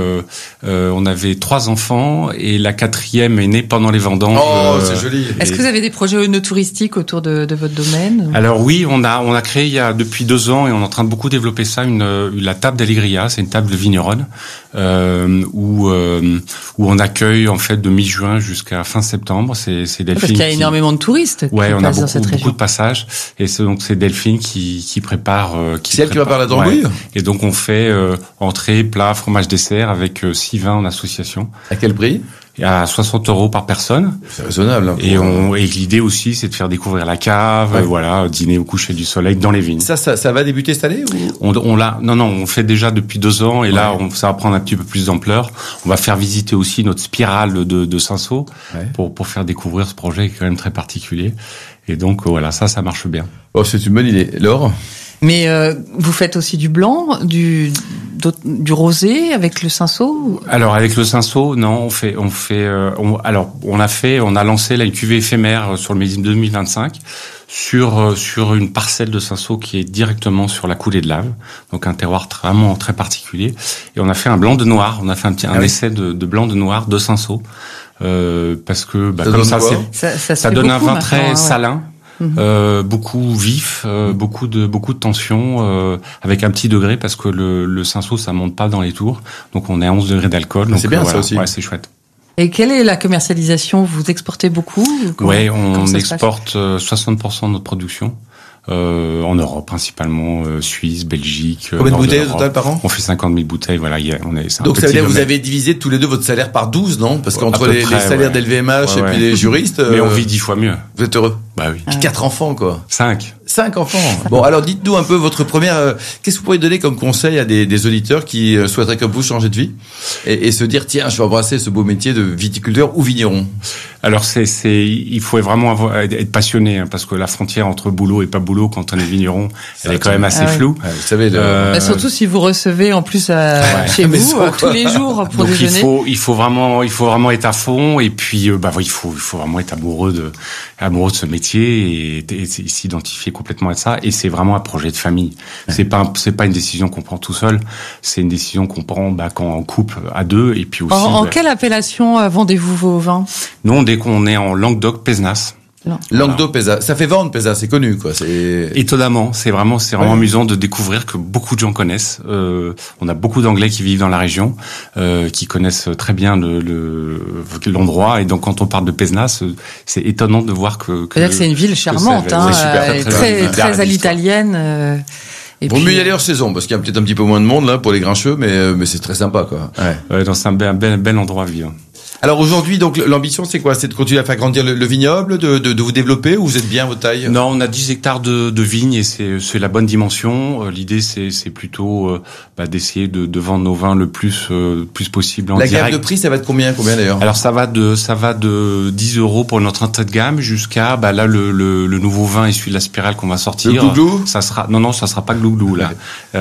S: 3 enfants et la 4e est née pendant les vendanges.
F: Oh, c'est joli.
K: Est-ce que vous avez des projets œnotouristiques autour de votre domaine?
S: Alors oui, on a créé depuis 2 ans et on est en train de beaucoup développer ça la table d'Allegria. C'est une table de vigneronne où on accueille en fait de mi-juin jusqu'à fin septembre. C'est Delphine.
K: Parce qu'il y a énormément de touristes.
S: Ouais, on a beaucoup de passages et c'est Delphine qui prépare.
F: C'est elle qui prépare la tambouille.
S: Et donc on fait entrée, plat, fromage, dessert avec 6 vins en association.
F: À quel prix?
S: À 60 € par personne.
F: C'est raisonnable.
S: Et l'idée aussi, c'est de faire découvrir la cave, dîner au coucher du soleil dans les vignes.
F: Ça va débuter cette année ou?
S: On fait déjà depuis 2 ans et là, ça va prendre un petit peu plus d'ampleur. On va faire visiter aussi notre spirale de cinsault pour faire découvrir ce projet qui est quand même très particulier. Et donc, ça marche bien.
F: Oh, c'est une bonne idée. Laure?
K: Mais vous faites aussi du blanc, du rosé avec le cinsault?
S: Alors avec le cinsault, non, on a lancé là une cuvée éphémère sur le millésime 2025 sur une parcelle de cinsault qui est directement sur la coulée de lave, donc un terroir vraiment très particulier. Et on a fait un blanc de noir, on a fait un essai de blanc de noir de cinsault parce que comme ça donne un vin très salin. Beaucoup vif, beaucoup de tension, avec un petit degré parce que le cinsault ça monte pas dans les tours, donc on est à 11 degrés d'alcool.
F: C'est bien ça aussi.
S: Ouais, c'est chouette.
K: Et quelle est la commercialisation? Vous exportez beaucoup?
S: Ouais, on exporte 60% de notre production. En Europe principalement, Suisse, Belgique.
F: Combien de bouteilles au total par an?
S: On fait 50 000 bouteilles, voilà.
F: Donc ça veut dire que vous avez divisé tous les deux votre salaire par 12, non? Parce qu'entre les salaires d'LVMH et puis les juristes...
S: Mais on vit 10 fois mieux.
F: Vous êtes heureux?
S: Bah oui.
F: 4 enfants, quoi.
S: 5
F: enfants. Bon, alors dites-nous un peu votre première... qu'est-ce que vous pourriez donner comme conseil à des auditeurs qui souhaiteraient comme vous changer de vie et se dire, tiens, je vais embrasser ce beau métier de viticulteur ou vigneron?
S: Alors il faut vraiment être passionné, hein, parce que la frontière entre boulot et pas boulot, quand on est vigneron, elle est quand même assez floue.
F: Ouais, vous savez,
K: surtout si vous recevez en plus chez vous tous les jours pour
S: donc
K: déjeuner.
S: il faut vraiment être à fond, et puis il faut vraiment être amoureux de ce métier et s'identifier complètement à ça. Et c'est vraiment un projet de famille. Ouais. C'est pas une décision qu'on prend tout seul. C'est une décision qu'on prend quand on couple à deux, et puis aussi.
K: En quelle appellation vendez-vous vos vins?
S: Nous, dès qu'on est en Languedoc-Pézenas.
F: Languedoc-Pézenas, ça fait vendre Pézenas, c'est connu, quoi.
S: Étonnamment, c'est vraiment amusant de découvrir que beaucoup de gens connaissent. On a beaucoup d'Anglais qui vivent dans la région, qui connaissent très bien l'endroit, et donc quand on parle de Pézenas, c'est étonnant de voir que.
K: C'est-à-dire que c'est une ville charmante, très à l'italienne.
F: Vaut mieux y aller hors saison, parce qu'il y a peut-être un petit peu moins de monde là pour les grincheux, mais c'est très sympa, quoi.
S: Ouais, c'est un bel endroit à vivre.
F: Alors aujourd'hui, donc l'ambition, c'est quoi? C'est de continuer à faire grandir le vignoble, de vous développer, ou vous êtes bien à votre taille?
S: Non, on a 10 hectares de vignes, et c'est la bonne dimension. L'idée, c'est plutôt d'essayer de vendre nos vins le plus possible en direct.
F: La gamme de prix, ça va être combien d'ailleurs?
S: Alors ça va de 10 € pour notre entrée de gamme jusqu'à là le nouveau vin issu de la spirale qu'on va sortir.
F: Le glouglou?
S: Ça sera pas glouglou là.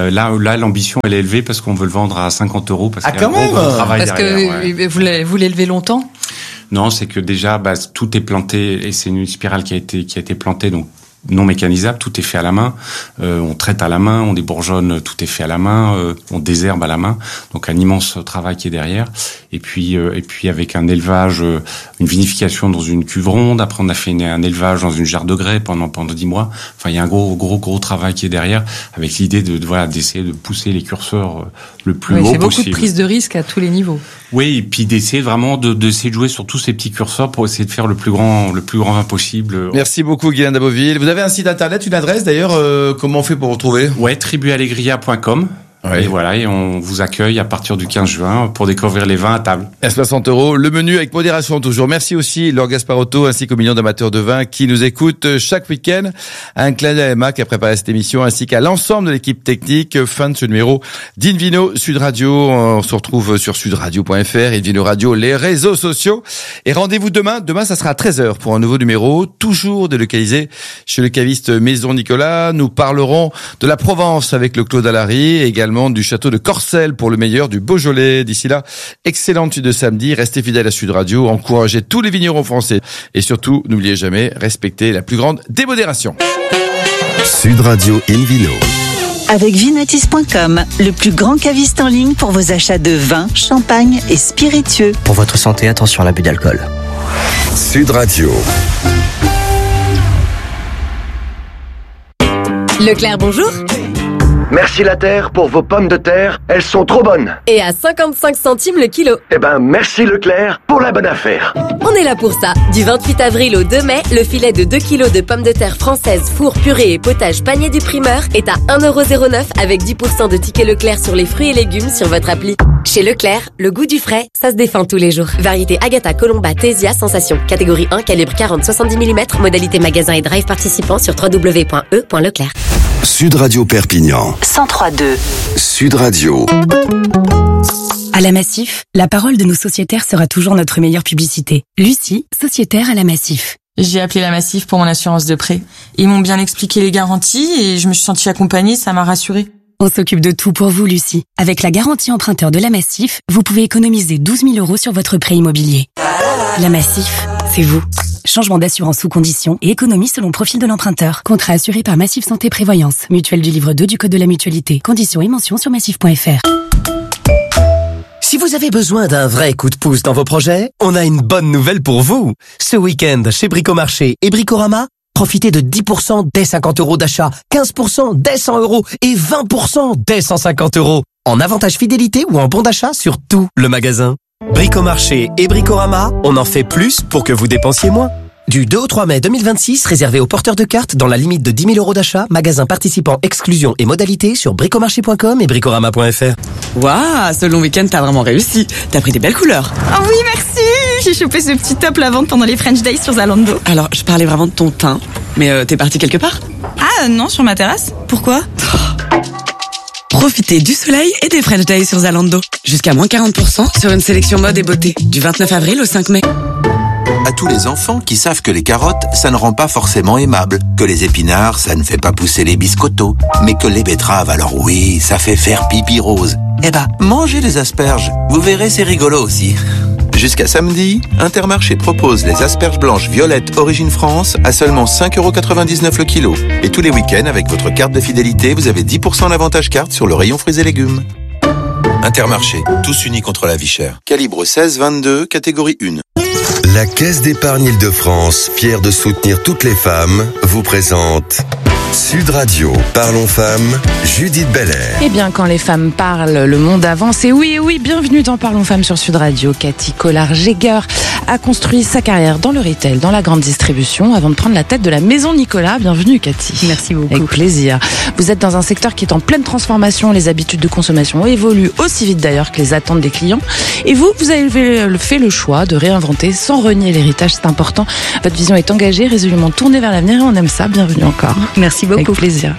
S: Là l'ambition elle est élevée, parce qu'on veut le vendre à 50 € parce qu'il y a un gros travail derrière.
K: Que vous l'élevez longtemps?
S: Non, c'est que déjà tout est planté, et c'est une spirale qui a été plantée, donc non mécanisable, tout est fait à la main, on traite à la main, on débourgeonne, tout est fait à la main, on désherbe à la main, donc un immense travail qui est derrière, et puis avec un élevage, une vinification dans une cuve ronde, après on a fait un élevage dans une jarre de grès pendant 10 mois, enfin il y a un gros travail qui est derrière, avec l'idée d'essayer de pousser les curseurs le plus haut possible.
K: C'est beaucoup de prise de risque à tous les niveaux.
S: Oui, et puis d'essayer vraiment d'essayer de jouer sur tous ces petits curseurs pour essayer de faire le plus grand vin possible.
F: Merci beaucoup, Guylaine d'Aboville. Vous avez un site internet, une adresse d'ailleurs, comment on fait pour retrouver?
S: Ouais, tribualegria.com. Ouais. Et voilà, et on vous accueille à partir du 15 juin pour découvrir les vins à table.
F: À 60 €, le menu avec modération toujours. Merci aussi Laure Gasparotto ainsi qu'aux millions d'amateurs de vin qui nous écoutent chaque week-end. Un clin d'œil à Emma qui a préparé cette émission ainsi qu'à l'ensemble de l'équipe technique. Fin de ce numéro d'Invino Sud Radio. On se retrouve sur sudradio.fr, Invino Radio, les réseaux sociaux. Et rendez-vous demain. Demain, ça sera à 13h pour un nouveau numéro, toujours délocalisé chez le caviste Maison Nicolas. Nous parlerons de la Provence avec le Clos d'Alary, également du château de Corcelles pour le meilleur du Beaujolais. D'ici là, excellente suite de samedi. Restez fidèles à Sud Radio. Encouragez tous les vignerons français. Et surtout, n'oubliez jamais, respectez la plus grande démodération.
E: Sud Radio Invino.
I: Avec Vinatis.com, le plus grand caviste en ligne pour vos achats de vin, champagne et spiritueux.
H: Pour votre santé, attention à l'abus d'alcool.
E: Sud Radio.
B: Leclerc, bonjour.
A: Merci la terre pour vos pommes de terre, elles sont trop bonnes.
B: Et à 55 centimes le kilo.
A: Eh ben, merci Leclerc pour la bonne affaire.
B: On est là pour ça. Du 28 avril au 2 mai, le filet de 2 kilos de pommes de terre françaises four, purée et potage panier du primeur est à 1,09 € avec 10% de tickets Leclerc sur les fruits et légumes sur votre appli. Chez Leclerc, le goût du frais, ça se défend tous les jours. Variété Agatha, Colomba, Tésia, Sensation. Catégorie 1, calibre 40-70 mm. Modalité magasin et drive participant sur www.e.leclerc.
E: Sud Radio Perpignan.
I: 103.2.
E: Sud Radio.
C: À la Massif, la parole de nos sociétaires sera toujours notre meilleure publicité. Lucie, sociétaire à la Massif.
T: J'ai appelé la Massif pour mon assurance de prêt. Ils m'ont bien expliqué les garanties et je me suis sentie accompagnée, ça m'a rassurée.
C: On s'occupe de tout pour vous, Lucie. Avec la garantie emprunteur de la Massif, vous pouvez économiser 12 000 € sur votre prêt immobilier. La Massif, c'est vous. Changement d'assurance sous conditions et économie selon profil de l'emprunteur. Contrat assuré par Massif Santé Prévoyance. Mutuelle du livre 2 du Code de la Mutualité. Conditions et mentions sur massif.fr.
U: Si vous avez besoin d'un vrai coup de pouce dans vos projets, on a une bonne nouvelle pour vous. Ce week-end, chez Bricomarché et Bricorama, profitez de 10% dès 50 € d'achat, 15% dès 100 € et 20% dès 150 € en avantage fidélité ou en bon d'achat sur tout le magasin. Bricomarché et Bricorama, on en fait plus pour que vous dépensiez moins. Du 2 au 3 mai 2026, réservé aux porteurs de cartes dans la limite de 10 000 € d'achat, magasin participant, exclusion et modalités sur bricomarché.com et bricorama.fr.
N: Waouh, ce long week-end t'as vraiment réussi. T'as pris des belles couleurs.
R: Oh oui, merci.
G: j'ai chopé ce petit top lavande pendant les French Days sur Zalando.
V: Alors, je parlais vraiment de ton teint, mais t'es partie quelque part?
G: Ah non, sur ma terrasse. Pourquoi?
V: Profitez du soleil et des French Days sur Zalando. Jusqu'à moins 40% sur une sélection mode et beauté. Du 29 avril au 5 mai.
Q: À tous les enfants qui savent que les carottes, ça ne rend pas forcément aimable. Que les épinards, ça ne fait pas pousser les biscottos. Mais que les betteraves, alors oui, ça fait faire pipi rose. Eh ben, mangez les asperges. Vous verrez, c'est rigolo aussi. Jusqu'à samedi, Intermarché propose les asperges blanches violettes Origine France à seulement 5,99€ le kilo. Et tous les week-ends, avec votre carte de fidélité, vous avez 10% d'avantage carte sur le rayon fruits et légumes. Intermarché, tous unis contre la vie chère. Calibre 16-22, catégorie 1.
E: La Caisse d'épargne Île-de-France, fière de soutenir toutes les femmes, vous présente Sud Radio, Parlons Femmes, Judith Belair.
W: Eh bien, quand les femmes parlent, le monde avance. Et oui, bienvenue dans Parlons Femmes sur Sud Radio. Cathy Collard-Jäger a construit sa carrière dans le retail, dans la grande distribution, avant de prendre la tête de la Maison Nicolas. Bienvenue, Cathy.
X: Merci beaucoup.
W: Avec plaisir. Vous êtes dans un secteur qui est en pleine transformation. Les habitudes de consommation évoluent aussi vite d'ailleurs que les attentes des clients. Et vous avez fait le choix de réinventer sans renier l'héritage. C'est important. Votre vision est engagée, résolument tournée vers l'avenir et on aime ça. Bienvenue encore.
X: Merci beaucoup.
W: Avec plaisir.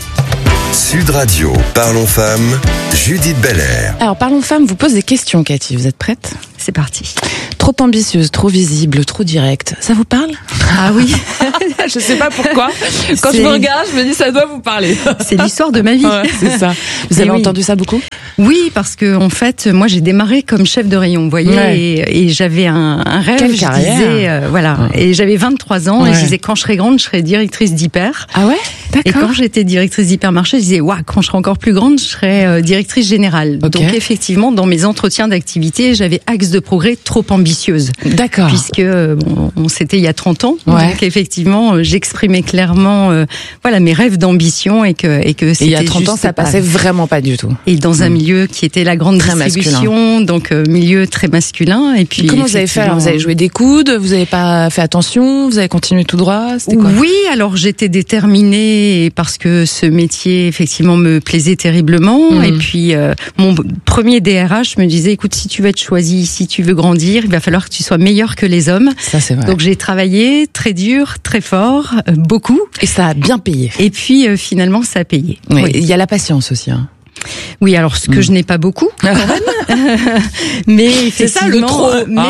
E: Sud Radio, Parlons Femmes, Judith Belair.
W: Alors, Parlons Femmes vous pose des questions, Cathy. Vous êtes prête?
X: C'est parti.
W: Trop ambitieuse, trop visible, trop directe. Ça vous parle?
X: Ah oui.
W: Je sais pas pourquoi. Quand je vous regarde, je me dis ça doit vous parler.
X: C'est l'histoire de ma vie.
W: Ouais, c'est ça. Vous avez entendu ça beaucoup?
X: Oui, parce que en fait, moi j'ai démarré comme chef de rayon, vous voyez, et j'avais un rêve.
W: Quelle carrière.
X: Disais, voilà. Et j'avais 23 ans et je disais quand je serai grande, je serai directrice d'hyper.
W: Ah ouais? D'accord.
X: Et quand j'étais directrice d'hypermarché, je disais waouh, quand je serai encore plus grande, je serai directrice générale. Okay. Donc effectivement, dans mes entretiens d'activité, j'avais axe de progrès trop ambitieuse.
W: D'accord.
X: Puisque c'était il y a 30 ans. Ouais. Donc effectivement, j'exprimais clairement voilà mes rêves d'ambition et que c'était
W: il y a 30 ans, ça passait vraiment pas du tout.
X: Et dans un milieu qui était la grande distribution, donc milieu très masculin. Et puis
W: comment vous avez fait? Alors, vous avez joué des coudes, vous avez pas fait attention, vous avez continué tout droit, c'était quoi?
X: Oui, alors j'étais déterminée parce que ce métier effectivement me plaisait terriblement. Et puis mon premier DRH me disait écoute, si tu veux être choisi, si tu veux grandir, il va falloir que tu sois meilleur que les hommes.
W: Ça c'est vrai.
X: Donc j'ai travaillé très dur, très fort, beaucoup.
W: Et ça a bien payé.
X: Et puis finalement ça a payé.
W: Oui. Il y a la patience aussi. Hein.
X: Oui, alors ce que je n'ai pas beaucoup, quand même. Mais
W: c'est ça le trop.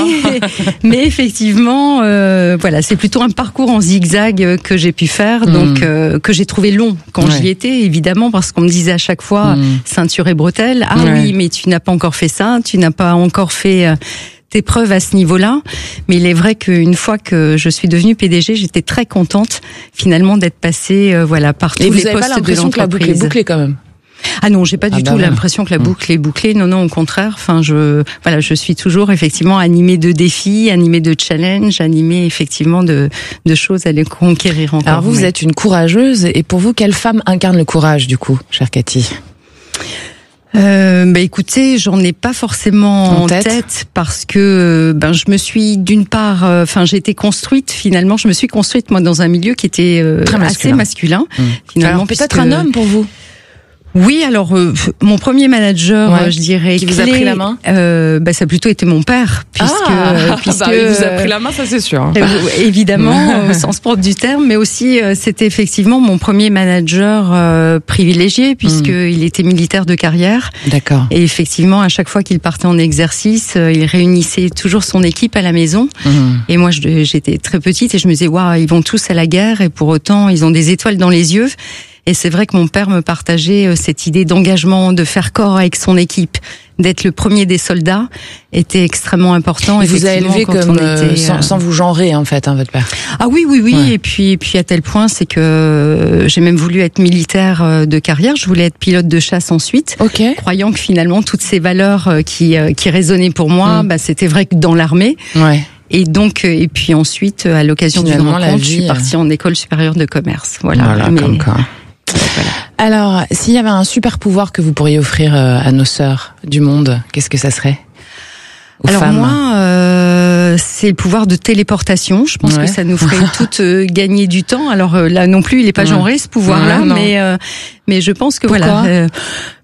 X: Mais effectivement, voilà, c'est plutôt un parcours en zigzag que j'ai pu faire, donc que j'ai trouvé long quand j'y étais, évidemment, parce qu'on me disait à chaque fois ceinture et bretelles. Ah oui, mais tu n'as pas encore fait ça, tu n'as pas encore fait tes preuves à ce niveau-là. Mais il est vrai qu'une fois que je suis devenue PDG, j'étais très contente finalement d'être passée, voilà, par tous les postes de l'entreprise. Et vous n'avez pas l'impression que la
W: boucle est bouclée quand même?
X: Ah non, j'ai pas du tout l'impression que la boucle est bouclée. Non, au contraire. Enfin, je suis toujours effectivement animée de défis, animée de challenges, animée effectivement de choses à les conquérir encore.
W: Alors vous êtes une courageuse, et pour vous, quelle femme incarne le courage du coup, chère Cathy?
X: Écoutez, j'en ai pas forcément en tête parce que je me suis d'une part, j'ai été construite finalement. Je me suis construite moi dans un milieu qui était assez masculin.
W: Finalement, alors, peut-être un homme pour vous.
X: Oui, alors mon premier manager, je dirais,
W: qui vous a pris la main,
X: ça a plutôt été mon père, puisque
W: il vous a pris la main, ça c'est sûr.
X: Évidemment, au sens propre du terme, mais aussi c'était effectivement mon premier manager privilégié, puisqu'il était militaire de carrière.
W: D'accord.
X: Et effectivement, à chaque fois qu'il partait en exercice, il réunissait toujours son équipe à la maison. Et moi, j'étais très petite et je me disais, waouh, ils vont tous à la guerre et pour autant, ils ont des étoiles dans les yeux. Et c'est vrai que mon père me partageait cette idée d'engagement, de faire corps avec son équipe, d'être le premier des soldats, était extrêmement important.
W: Et vous avez élevé comme sans vous genrer en fait, votre père.
X: Ah oui. Ouais. Et puis à tel point, c'est que j'ai même voulu être militaire de carrière. Je voulais être pilote de chasse ensuite, croyant que finalement toutes ces valeurs qui résonnaient pour moi, c'était vrai que dans l'armée.
W: Ouais.
X: Et donc, et puis ensuite, à l'occasion d'une rencontre, je suis partie en école supérieure de commerce. Voilà
W: comme quoi. Voilà. Alors, s'il y avait un super pouvoir que vous pourriez offrir à nos sœurs du monde, qu'est-ce que ça serait?
X: Alors moi, c'est le pouvoir de téléportation. Je pense que ça nous ferait toutes gagner du temps. Alors là non plus, il est pas genré ce pouvoir-là, mais je pense que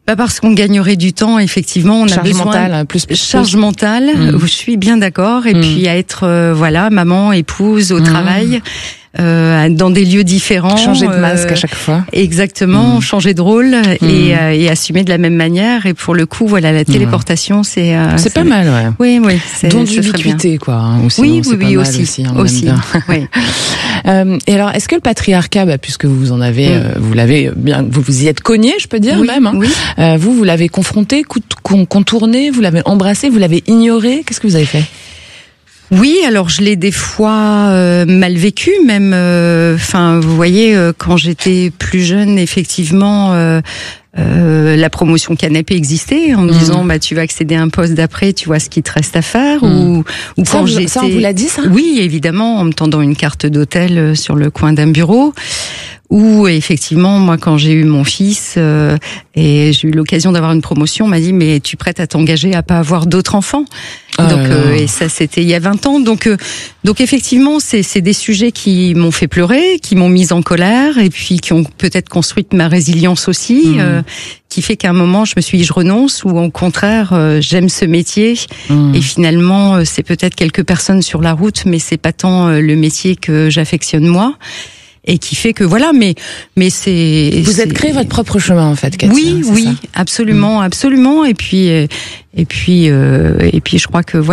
X: Parce qu'on gagnerait du temps, effectivement. On a besoin
W: mentale, plus.
X: Charge mentale, je suis bien d'accord. Et puis à être, maman, épouse, au travail. Dans des lieux différents.
W: Changer de masque à chaque fois.
X: Exactement, changer de rôle et assumer de la même manière. Et pour le coup, la téléportation, c'est
W: pas mal, ouais.
X: Oui.
W: Dont d'ubiquité, quoi. Hein,
X: oui,
W: aussi.
X: Oui.
W: Et alors, est-ce que le patriarcat, puisque vous en avez, vous l'avez bien, vous y êtes cogné, je peux dire même. Hein,
X: oui.
W: Vous l'avez confronté, contourné, vous l'avez embrassé, vous l'avez ignoré. Qu'est-ce que vous avez fait?
X: Oui, alors je l'ai des fois mal vécu, même. Vous voyez, quand j'étais plus jeune, effectivement, la promotion canapé existait en me disant tu vas accéder à un poste d'après, tu vois ce qu'il te reste à faire. Ou quand j'étais.
W: Ça, on vous l'a dit, ça?
X: Oui, évidemment, en me tendant une carte d'hôtel sur le coin d'un bureau. Ou effectivement, moi, quand j'ai eu mon fils et j'ai eu l'occasion d'avoir une promotion, on m'a dit mais tu es prête à t'engager à pas avoir d'autres enfants? Et ça, c'était il y a 20 ans. Donc effectivement, c'est des sujets qui m'ont fait pleurer, qui m'ont mise en colère, et puis qui ont peut-être construit ma résilience aussi, qui fait qu'à un moment, je me suis dit je renonce, ou au contraire, j'aime ce métier. Et finalement, c'est peut-être quelques personnes sur la route, mais c'est pas tant le métier que j'affectionne moi. Et qui fait que mais c'est.
W: Vous êtes créé votre propre chemin en fait, Katia.
X: Oui, absolument. Et puis je crois que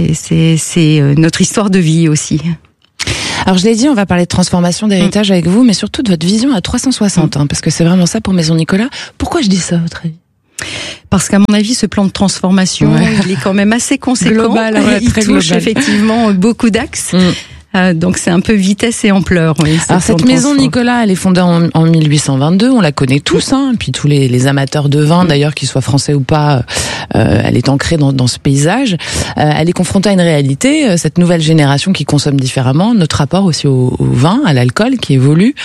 X: c'est notre histoire de vie aussi.
W: Alors je l'ai dit, on va parler de transformation d'héritage avec vous, mais surtout de votre vision à 360, parce que c'est vraiment ça pour Maison Nicolas. Pourquoi je dis ça, à votre avis?
X: Parce qu'à mon avis, ce plan de transformation, il est quand même assez conséquent.
W: Global,
X: il
W: très
X: touche
W: global.
X: Effectivement beaucoup d'axes. Donc c'est un peu vitesse et ampleur. Oui,
W: alors cette maison Nicolas, elle est fondée en 1822, on la connaît tous, puis tous les amateurs de vin d'ailleurs, qu'ils soient français ou pas, elle est ancrée dans ce paysage. Elle est confrontée à une réalité, cette nouvelle génération qui consomme différemment, notre rapport aussi au vin, à l'alcool qui évolue.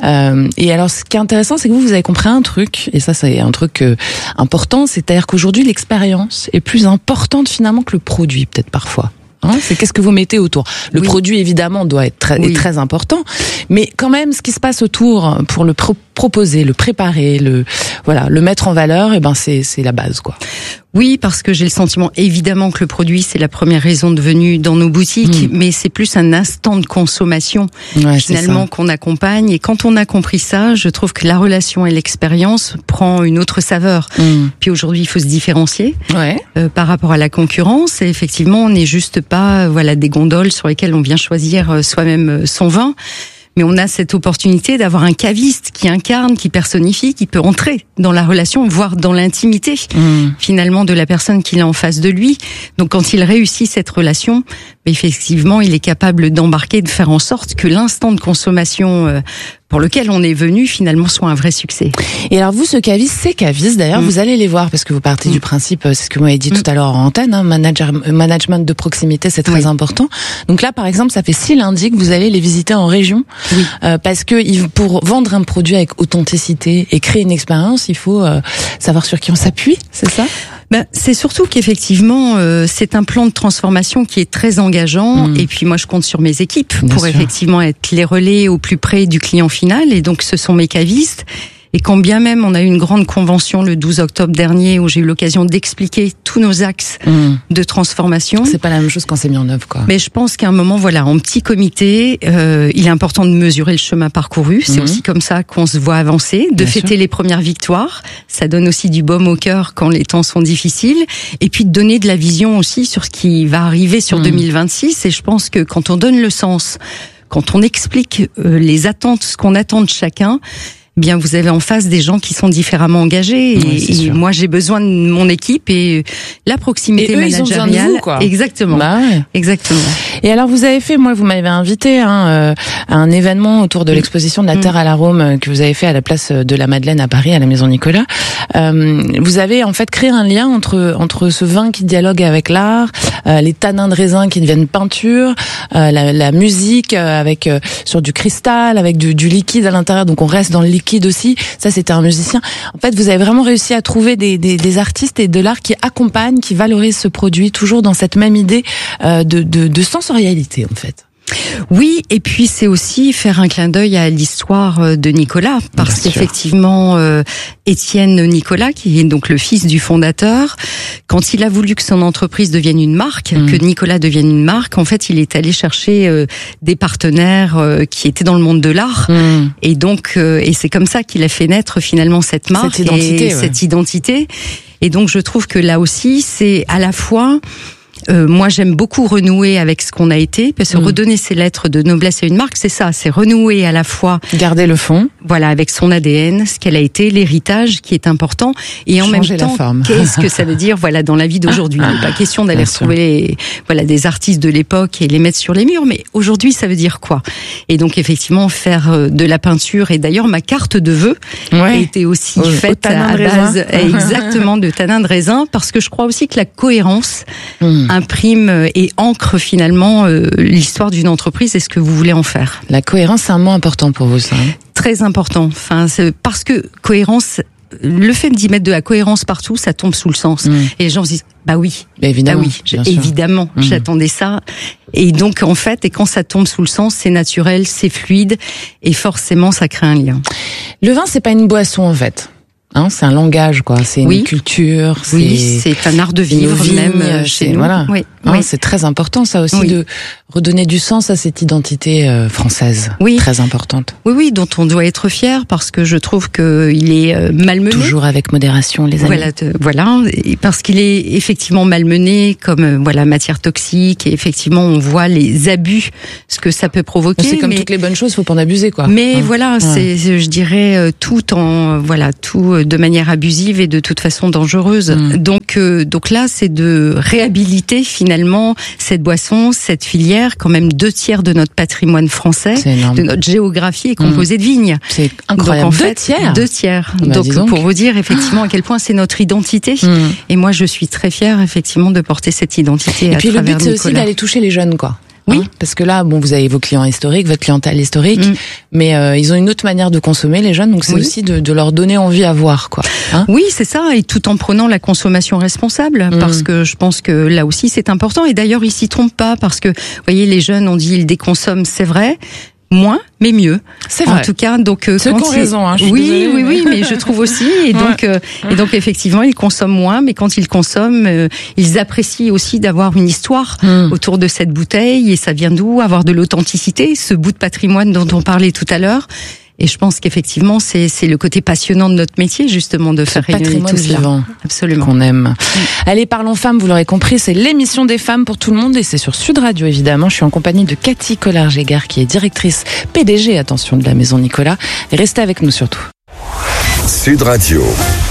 W: Et alors ce qui est intéressant, c'est que vous avez compris un truc, et ça c'est un truc important, c'est-à-dire qu'aujourd'hui l'expérience est plus importante finalement que le produit, peut-être parfois. C'est qu'est-ce que vous mettez autour. Le produit évidemment doit être est très important, mais quand même ce qui se passe autour pour le proposer, le préparer, le mettre en valeur, c'est la base, quoi.
X: Oui, parce que j'ai le sentiment évidemment que le produit c'est la première raison de venue dans nos boutiques, mais c'est plus un instant de consommation finalement qu'on accompagne. Et quand on a compris ça, je trouve que la relation et l'expérience prend une autre saveur. Puis aujourd'hui, il faut se différencier par rapport à la concurrence. Et effectivement, on n'est juste pas des gondoles sur lesquelles on vient choisir soi-même son vin. Mais on a cette opportunité d'avoir un caviste qui incarne, qui personnifie, qui peut entrer dans la relation, voire dans l'intimité, finalement, de la personne qu'il a en face de lui. Donc, quand il réussit cette relation, effectivement, il est capable d'embarquer, de faire en sorte que l'instant de consommation pour lequel on est venu, finalement, soit un vrai succès.
W: Et alors, vous, ces cavistes, d'ailleurs, vous allez les voir, parce que vous partez du principe, c'est ce que vous m'avez dit tout à l'heure en antenne, management de proximité, c'est très important. Donc là, par exemple, ça fait 6 lundis que vous allez les visiter en région, parce que pour vendre un produit avec authenticité et créer une expérience, il faut savoir sur qui on s'appuie, c'est ça?
X: C'est surtout qu'effectivement, c'est un plan de transformation qui est très engageant. Et puis moi, je compte sur mes équipes pour effectivement être les relais au plus près du client final. Et donc, ce sont mes cavistes. Et quand bien même on a eu une grande convention le 12 octobre dernier où j'ai eu l'occasion d'expliquer tous nos axes de transformation.
W: C'est pas la même chose quand c'est mis en œuvre, quoi.
X: Mais je pense qu'à un moment, en petit comité, il est important de mesurer le chemin parcouru. C'est aussi comme ça qu'on se voit avancer, de fêter les premières victoires. Ça donne aussi du baume au cœur quand les temps sont difficiles. Et puis de donner de la vision aussi sur ce qui va arriver sur 2026. Et je pense que quand on donne le sens, quand on explique les attentes, ce qu'on attend de chacun, bien vous avez en face des gens qui sont différemment engagés et moi j'ai besoin de mon équipe et la proximité managériale.
W: Ils ont besoin de vous, quoi.
X: Exactement. Exactement.
W: Et alors vous avez fait, vous m'avez invité à un événement autour de l'exposition de la Terre à l'arôme que vous avez fait à la place de la Madeleine à Paris, à la Maison Nicolas. Vous avez en fait créé un lien entre ce vin qui dialogue avec l'art, les tanins de raisin qui deviennent peinture, la musique avec sur du cristal, avec du liquide à l'intérieur. Donc on reste dans le liquide aussi, ça c'était un musicien. En fait, vous avez vraiment réussi à trouver des artistes et de l'art qui accompagnent, qui valorisent ce produit, toujours dans cette même idée de sensorialité en fait.
X: Oui, et puis c'est aussi faire un clin d'œil à l'histoire de Nicolas, parce qu'effectivement, Étienne Nicolas, qui est donc le fils du fondateur, quand il a voulu que son entreprise devienne une marque, que Nicolas devienne une marque, en fait, il est allé chercher des partenaires qui étaient dans le monde de l'art, et donc, et c'est comme ça qu'il a fait naître finalement cette marque, cette identité. Et donc, je trouve que là aussi, c'est à la fois moi, j'aime beaucoup renouer avec ce qu'on a été, parce que redonner ses lettres de noblesse à une marque, c'est ça, c'est renouer à la fois,
W: garder le fond,
X: voilà, avec son ADN, ce qu'elle a été, l'héritage qui est important, et en même temps, qu'est-ce que ça veut dire, voilà, dans la vie d'aujourd'hui. Il n'est pas question d'aller retrouver, voilà, des artistes de l'époque et les mettre sur les murs, mais aujourd'hui, ça veut dire quoi? Et donc, effectivement, faire de la peinture, et d'ailleurs, ma carte de vœux a été aussi faite à base, exactement, de tanin de raisin, parce que je crois aussi que la cohérence imprime et ancre finalement l'histoire d'une entreprise et ce que vous voulez en faire.
W: La cohérence, c'est un mot important pour vous, ça.
X: Très important. Enfin, c'est parce que cohérence, le fait d'y mettre de la cohérence partout, ça tombe sous le sens. Et les gens se disent, bah oui,
W: évidemment,
X: évidemment, j'attendais ça. Et donc, en fait, et quand ça tombe sous le sens, c'est naturel, c'est fluide, et forcément, ça crée un lien.
W: Le vin, c'est pas une boisson, en fait. Hein, c'est un langage, quoi. C'est une culture.
X: C'est un art de vivre, même chez nous.
W: Voilà. C'est très important, ça aussi, de redonner du sens à cette identité française. Très importante.
X: Oui, dont on doit être fier, parce que je trouve qu'il est malmené.
W: Toujours avec modération, les amis.
X: Voilà, parce qu'il est effectivement malmené comme matière toxique, et effectivement on voit les abus, ce que ça peut provoquer.
W: C'est comme toutes les bonnes choses, faut pas en abuser, quoi.
X: Mais c'est, je dirais, tout de manière abusive et de toute façon dangereuse. Donc là, c'est de réhabiliter finalement cette boisson, cette filière, quand même 2/3 de notre patrimoine français, de notre géographie est composée de vignes.
W: C'est incroyable.
X: Donc en fait, 2/3. Donc pour vous dire effectivement à quel point c'est notre identité. Et moi, je suis très fière effectivement de porter cette identité.
W: Et puis le but, c'est
X: Nicolas.
W: aussi d'aller toucher les jeunes, quoi. Oui, parce que là, vous avez vos clients historiques, votre clientèle historique, mais ils ont une autre manière de consommer, les jeunes, donc c'est aussi de leur donner envie à voir, quoi.
X: Oui, c'est ça, et tout en prenant la consommation responsable, parce que je pense que là aussi c'est important, et d'ailleurs ils s'y trompent pas, parce que, vous voyez, les jeunes, on dit ils déconsomment, c'est vrai, moins, mais mieux.
W: C'est vrai.
X: En tout cas, donc
W: ceux qui ont raison, je suis désolée,
X: oui, mais je trouve aussi. Et donc effectivement, ils consomment moins, mais quand ils consomment, ils apprécient aussi d'avoir une histoire autour de cette bouteille. Et ça vient d'où? Avoir de l'authenticité, ce bout de patrimoine dont on parlait tout à l'heure. Et je pense qu'effectivement, c'est le côté passionnant de notre métier, justement, de faire réunir tout cela.
W: Vivant.
X: Absolument.
W: Qu'on aime. Allez, parlons femmes, vous l'aurez compris, c'est l'émission des femmes pour tout le monde et c'est sur Sud Radio, évidemment. Je suis en compagnie de Cathy Collard-Gégard, qui est directrice PDG, attention, de la Maison Nicolas. Et restez avec nous surtout.
E: Sud Radio.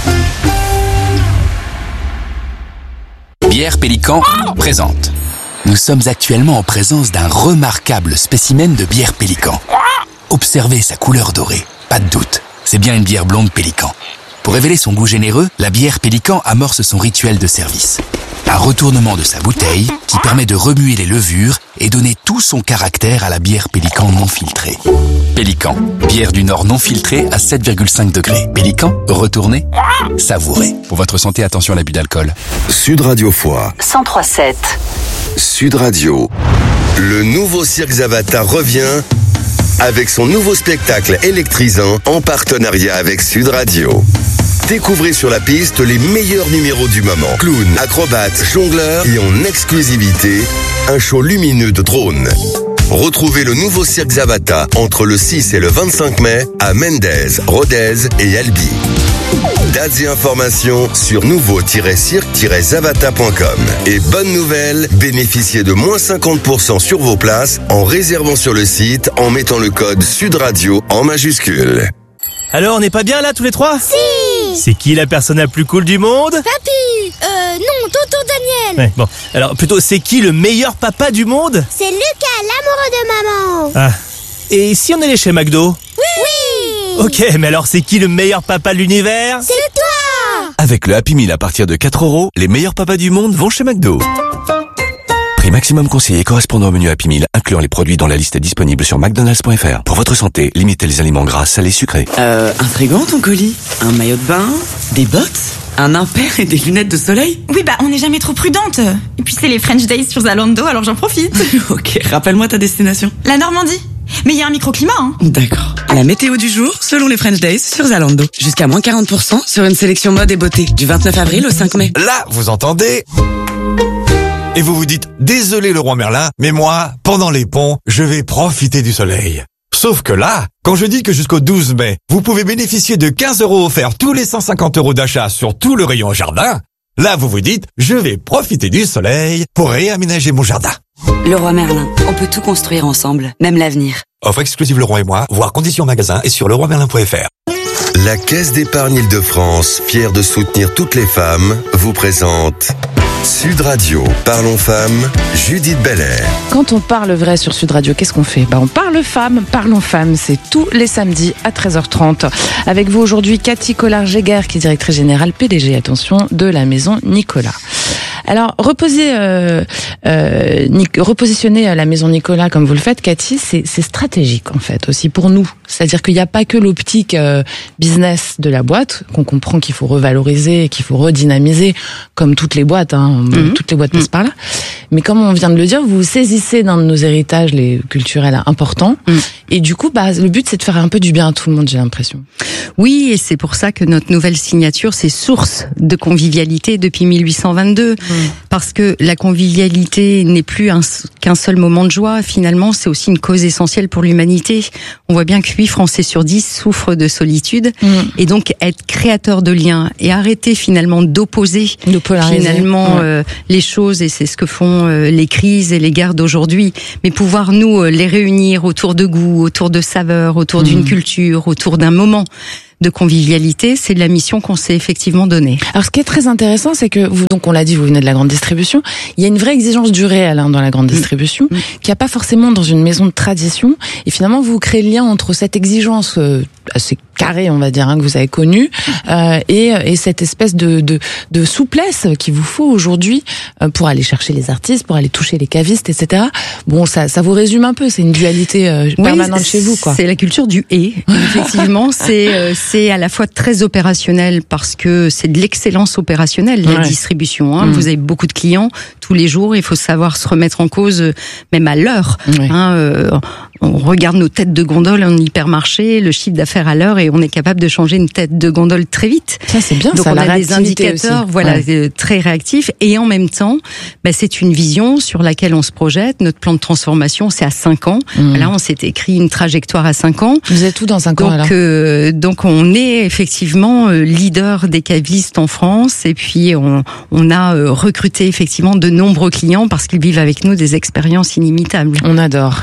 D: Bière Pélican présente. Nous sommes actuellement en présence d'un remarquable spécimen de bière Pélican. Observez sa couleur dorée. Pas de doute, c'est bien une bière blonde Pélican. Pour révéler son goût généreux, la bière Pélican amorce son rituel de service. Un retournement de sa bouteille qui permet de remuer les levures et donner tout son caractère à la bière Pélican non filtrée. Pélican, bière du Nord non filtrée à 7,5 degrés. Pélican, retournez, savourez. Pour votre santé, attention à l'abus d'alcool.
E: Sud Radio Foix
I: 103.7.
E: Sud Radio. Le nouveau Cirque Zavata revient avec son nouveau spectacle électrisant en partenariat avec Sud Radio. Découvrez sur la piste les meilleurs numéros du moment. Clowns, acrobates, jongleurs et en exclusivité, un show lumineux de drones. Retrouvez le nouveau Cirque Zavata entre le 6 et le 25 mai à Mendez, Rodez et Albi. Dates et informations sur nouveau-cirque-zavata.com. Et bonne nouvelle, bénéficiez de moins 50% sur vos places en réservant sur le site en mettant le code Sud Radio en majuscule.
J: Alors, on n'est pas bien là tous les trois?
L: Si!
J: C'est qui la personne la plus cool du monde?
L: Papy! Non, tonton Daniel!
J: Ouais, bon. Alors, plutôt, c'est qui le meilleur papa du monde?
L: C'est Lucas, l'amoureux de maman!
J: Ah. Et si on allait chez McDo?
L: Oui!
J: Ok, mais alors c'est qui le meilleur papa de l'univers?
L: C'est toi!
D: Avec le Happy Meal à partir de 4 €, les meilleurs papas du monde vont chez McDo.
K: Prix maximum conseillé correspondant au menu Happy Meal, incluant les produits dans la liste disponible sur McDonald's.fr. Pour votre santé, limitez les aliments gras, salés, sucrés.
V: Intriguant ton colis. Un maillot de bain, des bottes, un impair et des lunettes de soleil.
G: Oui, bah on n'est jamais trop prudente. Et puis c'est les French Days sur Zalando, alors j'en profite.
V: Ok, rappelle-moi ta destination.
G: La Normandie. Mais il y a un microclimat, hein.
V: D'accord. La météo du jour, selon les French Days sur Zalando. Jusqu'à moins 40% sur une sélection mode et beauté. Du 29 avril au 5 mai.
M: Là, vous entendez ? Et vous vous dites, désolé le roi Merlin, mais moi, pendant les ponts, je vais profiter du soleil. Sauf que là, quand je dis que jusqu'au 12 mai, vous pouvez bénéficier de 15 € offerts tous les 150 € d'achat sur tout le rayon jardin, là vous vous dites, je vais profiter du soleil pour réaménager mon jardin.
V: Leroy Merlin, on peut tout construire ensemble, même l'avenir.
M: Offre exclusive Leroy et moi, voir conditions magasin et sur leroymerlin.fr.
E: La Caisse d'épargne Île-de-France, fière de soutenir toutes les femmes, vous présente Sud Radio, Parlons Femmes, Judith Belair.
W: Quand on parle vrai sur Sud Radio, qu'est-ce qu'on fait ? On parle femmes, parlons femmes, c'est tous les samedis à 13h30. Avec vous aujourd'hui, Cathy Collard-Géguer, qui est directrice générale PDG, attention, de la maison Nicolas. Alors, repositionner la maison Nicolas comme vous le faites, Cathy, c'est stratégique en fait aussi pour nous. C'est-à-dire qu'il n'y a pas que l'optique business de la boîte, qu'on comprend qu'il faut revaloriser, qu'il faut redynamiser, comme toutes les boîtes, toutes les boîtes passent par là. Mais comme on vient de le dire, vous saisissez d'un de nos héritages les culturels importants. Et du coup, le but, c'est de faire un peu du bien à tout le monde, j'ai l'impression.
X: Oui, et c'est pour ça que notre nouvelle signature, c'est source de convivialité depuis 1822. Parce que la convivialité n'est plus qu'un seul moment de joie. Finalement, c'est aussi une cause essentielle pour l'humanité. On voit bien que 8 Français sur 10 souffrent de solitude. Et donc, être créateur de liens et arrêter finalement d'opposer finalement les choses, et c'est ce que font les crises et les guerres d'aujourd'hui. Mais pouvoir nous les réunir autour de goût, autour de saveurs, autour d'une culture, autour d'un moment de convivialité, c'est la mission qu'on s'est effectivement donnée.
W: Alors, ce qui est très intéressant, c'est que vous, donc on l'a dit, vous venez de la grande distribution. Il y a une vraie exigence du réel dans la grande distribution, qu'il n'y a pas forcément dans une maison de tradition. Et finalement, vous créez le lien entre cette exigence assez carrée, on va dire, que vous avez connue, et cette espèce de souplesse qu'il vous faut aujourd'hui pour aller chercher les artistes, pour aller toucher les cavistes, etc. Bon, ça vous résume un peu. C'est une dualité permanente chez vous, quoi.
X: C'est la culture du et. Effectivement, c'est à la fois très opérationnel parce que c'est de l'excellence opérationnelle, la distribution. Vous avez beaucoup de clients tous les jours, il faut savoir se remettre en cause même à l'heure. On regarde nos têtes de gondole en hypermarché, le chiffre d'affaires à l'heure, et on est capable de changer une tête de gondole très vite.
W: Ça, c'est bien.
X: Donc
W: ça,
X: on
W: a
X: des indicateurs très réactifs, et en même temps, c'est une vision sur laquelle on se projette. Notre plan de transformation, c'est à 5 ans. Là, on s'est écrit une trajectoire à 5 ans.
W: Vous êtes où dans 5 ans alors ?
X: Donc on est effectivement leader des cavistes en France, et puis on a recruté effectivement de nombreux clients parce qu'ils vivent avec nous des expériences inimitables.
W: On adore.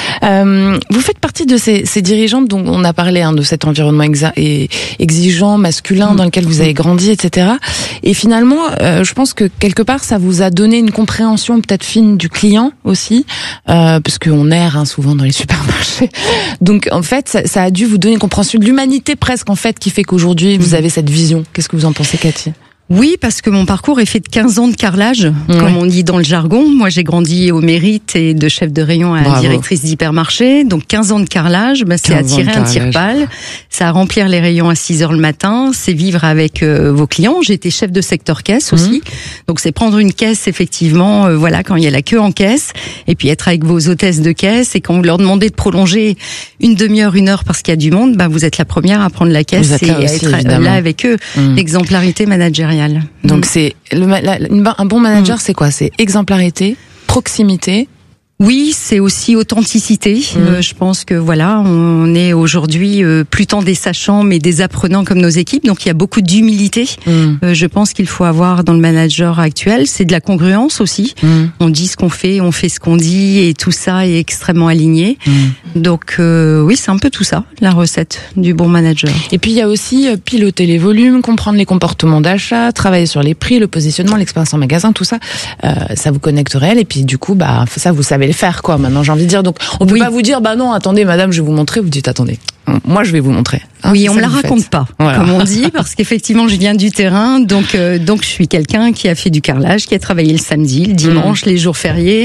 W: Vous faites partie de ces dirigeantes dont on a parlé, de cet environnement exigeant, masculin, dans lequel vous avez grandi, etc. Et finalement, je pense que quelque part, ça vous a donné une compréhension peut-être fine du client aussi, parce qu'on erre souvent dans les supermarchés. Donc en fait, ça a dû vous donner une compréhension de l'humanité presque, en fait, qui fait qu'aujourd'hui, vous avez cette vision. Qu'est-ce que vous en pensez, Cathy ?
X: Oui, parce que mon parcours est fait de 15 ans de carrelage, comme on dit dans le jargon. Moi, j'ai grandi au mérite et de chef de rayon à directrice d'hypermarché. Donc 15 ans de carrelage, c'est à tirer un tire-pale, c'est à remplir les rayons à 6 heures le matin, c'est vivre avec vos clients. J'ai été chef de secteur caisse aussi. Donc c'est prendre une caisse, effectivement, quand il y a la queue en caisse, et puis être avec vos hôtesses de caisse, et quand vous leur demandez de prolonger une demi-heure, 1 heure parce qu'il y a du monde, vous êtes la première à prendre la caisse et à être là avec eux. L'exemplarité managériale.
W: Donc c'est un bon manager, c'est quoi ? C'est exemplarité, proximité.
X: Oui, c'est aussi authenticité. Je pense que on est aujourd'hui plus tant des sachants mais des apprenants comme nos équipes. Donc il y a beaucoup d'humilité. Je pense qu'il faut avoir dans le manager actuel. C'est de la congruence aussi. On dit ce qu'on fait, on fait ce qu'on dit, et tout ça est extrêmement aligné. Donc oui, c'est un peu tout ça, la recette du bon manager.
W: Et puis il y a aussi piloter les volumes, comprendre les comportements d'achat, travailler sur les prix, le positionnement, l'expérience en magasin, tout ça. Ça vous connecte au réel, et puis du coup, ça vous savez faire, quoi. Maintenant, j'ai envie de dire. Donc on peut pas vous dire non, attendez madame, je vais vous montrer. Vous dites attendez, moi, je vais vous montrer.
X: Oui, on me la raconte pas, comme on dit, parce qu'effectivement, je viens du terrain, donc je suis quelqu'un qui a fait du carrelage, qui a travaillé le samedi, le dimanche, les jours fériés.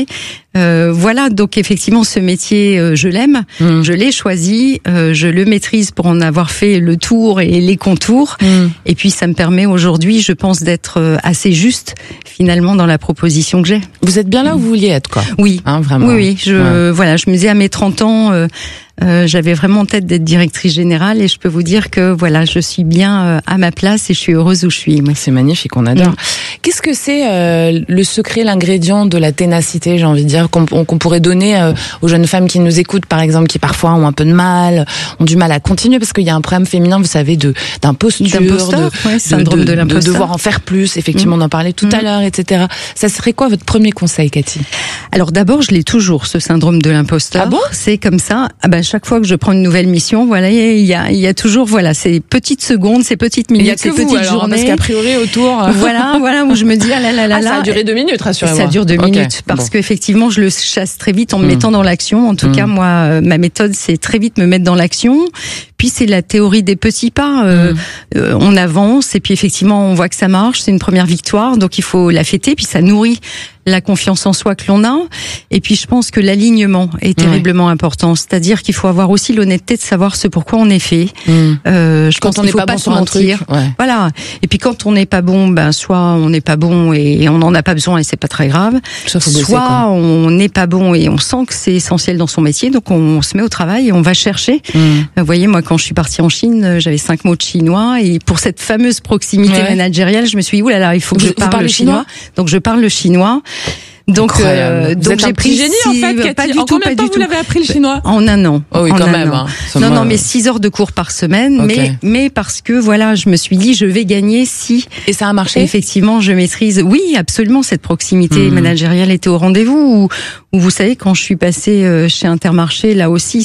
X: Voilà, donc effectivement, ce métier, je l'aime, je l'ai choisi, je le maîtrise pour en avoir fait le tour et les contours. Et puis, ça me permet aujourd'hui, je pense, d'être assez juste, finalement, dans la proposition que j'ai.
W: Vous êtes bien là où vous vouliez être, quoi.
X: Oui,
W: vraiment.
X: Oui, voilà, je me disais à mes 30 ans, j'avais vraiment en tête d'être directrice générale et je peux vous dire que voilà, je suis bien à ma place et je suis heureuse où je suis.
W: C'est magnifique, on adore. Qu'est-ce que c'est le secret, l'ingrédient de la ténacité, j'ai envie de dire, qu'on pourrait donner aux jeunes femmes qui nous écoutent, par exemple, qui parfois ont un peu de mal, ont du mal à continuer parce qu'il y a un problème féminin, vous savez, d'imposture,
X: syndrome de l'imposteur,
W: de devoir en faire plus. Effectivement, on en parlait tout à l'heure, etc. Ça serait quoi votre premier conseil, Cathy?
X: Alors d'abord, je l'ai toujours, ce syndrome de l'imposteur.
W: Ah bon?
X: C'est comme ça. Chaque fois que je prends une nouvelle mission, voilà, il y a toujours, voilà, ces petites secondes, ces petites minutes, ces petites journées.
W: Parce qu'a priori autour.
X: Voilà, où je me dis,
W: ça a duré 2 minutes, rassurez-moi.
X: Ça dure 2 minutes, parce qu'effectivement, je le chasse très vite en me mettant dans l'action. En tout cas, moi, ma méthode, c'est très vite me mettre dans l'action. Puis c'est la théorie des petits pas. On avance et puis effectivement, on voit que ça marche. C'est une première victoire, donc il faut la fêter. Puis ça nourrit la confiance en soi que l'on a. Et puis je pense que l'alignement est terriblement important. C'est-à-dire qu'il faut avoir aussi l'honnêteté de savoir ce pourquoi on est fait. Je pense qu'il faut pas se mentir. Voilà. Et puis quand on n'est pas bon, soit on n'est pas bon et on n'en a pas besoin et c'est pas très grave. Soit on n'est pas bon et on sent que c'est essentiel dans son métier, donc on se met au travail et on va chercher. Vous voyez, moi quand je suis partie en Chine, j'avais 5 mots de chinois et pour cette fameuse proximité managériale, je me suis dit oulala, il faut que je parle le chinois. Donc je parle le chinois. Donc
W: j'ai pris génie en fait, Cathy.
X: Pas du
W: en
X: tout,
W: combien de temps vous l'avez appris le chinois?
X: En 1 an.
W: Oh oui, quand même.
X: Non, mais 6 heures de cours par semaine, mais parce que voilà, je me suis dit je vais gagner si.
W: Et ça a marché?
X: Effectivement, je maîtrise. Oui, absolument, cette proximité managériale était au rendez-vous. Où vous savez, quand je suis passée chez Intermarché, là aussi,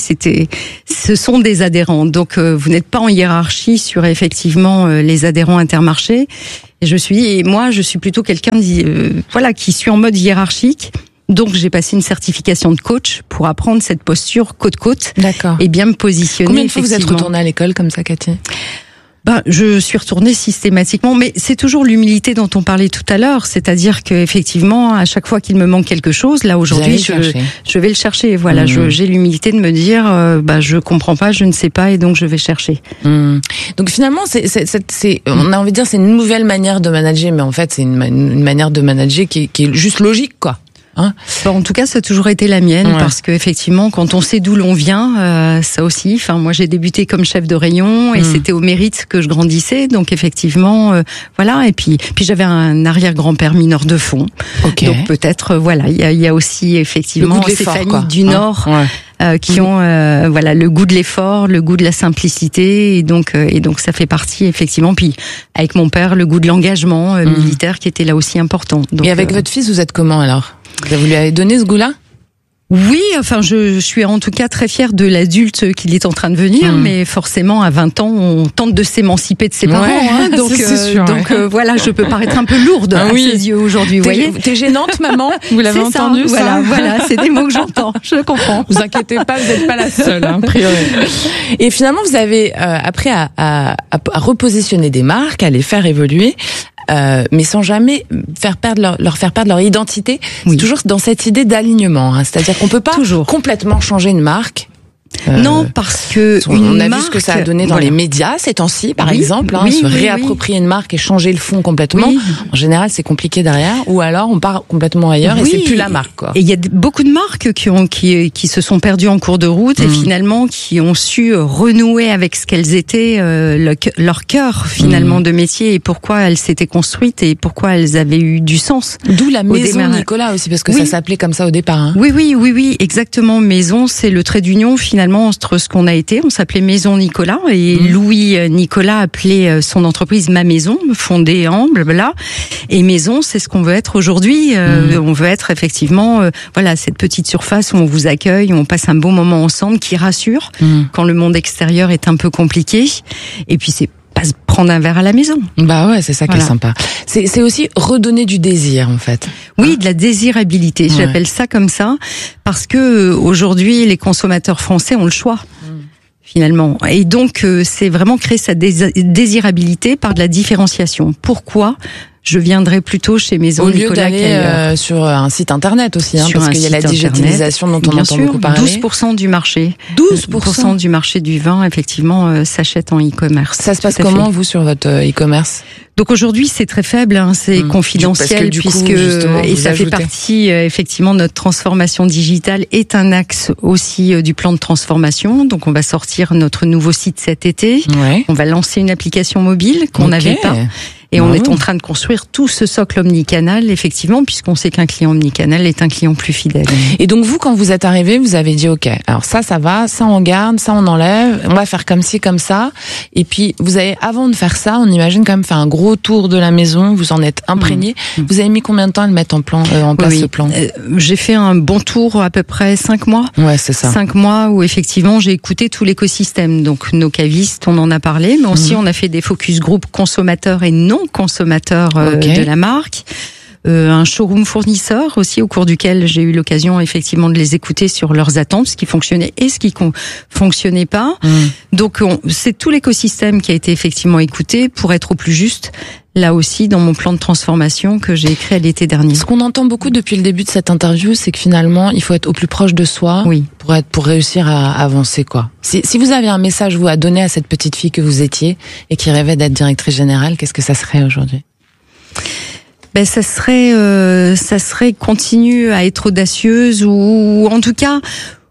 X: ce sont des adhérents. Donc vous n'êtes pas en hiérarchie sur effectivement les adhérents Intermarché. Et je suis dit, et moi, je suis plutôt quelqu'un qui suis en mode hiérarchique. Donc, j'ai passé une certification de coach pour apprendre cette posture côte-côte.
W: D'accord.
X: Et bien me positionner.
W: Combien de fois vous êtes retournée à l'école comme ça, Cathy?
X: Je suis retournée systématiquement, mais c'est toujours l'humilité dont on parlait tout à l'heure, c'est-à-dire que effectivement, à chaque fois qu'il me manque quelque chose, là aujourd'hui, je vais le chercher. Voilà, j'ai l'humilité de me dire, je comprends pas, je ne sais pas, et donc je vais chercher.
W: Donc finalement, on a envie de dire, c'est une nouvelle manière de manager, mais en fait, c'est une manière de manager qui est juste logique, quoi.
X: En tout cas, ça a toujours été la mienne parce que effectivement, quand on sait d'où l'on vient, ça aussi. Enfin, moi, j'ai débuté comme chef de rayon et c'était au mérite que je grandissais. Donc effectivement, voilà. Et puis j'avais un arrière-grand-père mineur de fond. Donc peut-être, voilà, il y a aussi effectivement ces familles du Nord. Qui ont le goût de l'effort, le goût de la simplicité et donc ça fait partie effectivement. Puis avec mon père, le goût de l'engagement militaire qui était là aussi important. Donc,
W: et avec votre fils, vous êtes comment alors? Vous lui avez donné ce goût-là?
X: Oui, enfin, je suis en tout cas très fière de l'adulte qu'il est en train de devenir, mais forcément, à 20 ans, on tente de s'émanciper de ses parents, donc voilà, je peux paraître un peu lourde à ses yeux aujourd'hui, vous voyez.
W: T'es gênante, maman? Vous l'avez entendu,
X: ça? Voilà, c'est des mots que j'entends, je comprends.
W: Vous inquiétez pas, vous n'êtes pas la seule, a priori. Et finalement, vous avez appris à repositionner des marques, à les faire évoluer. Mais sans jamais leur faire perdre leur identité. C'est toujours dans cette idée d'alignement, c'est-à-dire qu'on peut pas complètement changer une marque.
X: Non, parce que
W: on a vu ce que ça a donné dans les médias ces temps-ci, par exemple, se réapproprier une marque et changer le fond complètement. En général, c'est compliqué derrière, ou alors on part complètement ailleurs et c'est plus la marque, quoi.
X: Et il y a beaucoup de marques qui se sont perdues en cours de route et finalement qui ont su renouer avec ce qu'elles étaient, leur cœur finalement de métier et pourquoi elles s'étaient construites et pourquoi elles avaient eu du sens.
W: D'où la maison Nicolas aussi, parce que ça s'appelait comme ça au départ.
X: Oui, exactement. Maison, c'est le trait d'union finalement entre ce qu'on a été. On s'appelait Maison Nicolas et Louis Nicolas appelait son entreprise Ma Maison, fondée en blabla. Et Maison, c'est ce qu'on veut être aujourd'hui. On veut être effectivement, cette petite surface où on vous accueille, où on passe un beau moment ensemble, qui rassure quand le monde extérieur est un peu compliqué. Et puis c'est pas se prendre un verre à la maison.
W: C'est ça qui est sympa. C'est aussi redonner du désir, en fait.
X: Oui, de la désirabilité. J'appelle ça comme ça parce que aujourd'hui, les consommateurs français ont le choix. finalement. Et donc, c'est vraiment créer sa désirabilité par de la différenciation. Pourquoi je viendrais plutôt chez Maison Nicolas
W: d'aller sur un site internet aussi, parce qu'il y a la digitalisation dont on entend beaucoup parler.
X: 12% du marché. 12% du marché du vin, effectivement, s'achète en e-commerce.
W: Ça se passe comment, vous, sur votre e-commerce?
X: Donc aujourd'hui, c'est très faible, c'est confidentiel, et ça fait partie, effectivement, notre transformation digitale est un axe aussi du plan de transformation. Donc on va sortir notre nouveau site cet été. Ouais. On va lancer une application mobile qu'on n'avait pas. Et on est en train de construire tout ce socle omnicanal, effectivement, puisqu'on sait qu'un client omnicanal est un client plus fidèle.
W: Et donc vous, quand vous êtes arrivé, vous avez dit ok, alors ça va, ça on garde, ça on enlève, on va faire comme ci, comme ça. Et puis vous avez, avant de faire ça, on imagine quand même fait un gros tour de la maison, vous en êtes imprégné. Vous avez mis combien de temps à le mettre en place ce plan?
X: J'ai fait un bon tour, à peu près 5 mois.
W: Ouais, c'est ça.
X: 5 mois où effectivement j'ai écouté tout l'écosystème. Donc nos cavistes, on en a parlé, mais aussi on a fait des focus group consommateurs et non consommateurs de la marque. Un showroom fournisseur aussi, au cours duquel j'ai eu l'occasion effectivement de les écouter sur leurs attentes, ce qui fonctionnait et ce qui fonctionnait pas. Donc c'est tout l'écosystème qui a été effectivement écouté pour être au plus juste. Là aussi, dans mon plan de transformation que j'ai écrit à l'été dernier.
W: Ce qu'on entend beaucoup depuis le début de cette interview, c'est que finalement, il faut être au plus proche de soi pour réussir à avancer, quoi. Si vous avez un message, vous, à donner à cette petite fille que vous étiez et qui rêvait d'être directrice générale, qu'est-ce que ça serait aujourd'hui?
X: Ben, ça serait continue à être audacieuse ou en tout cas,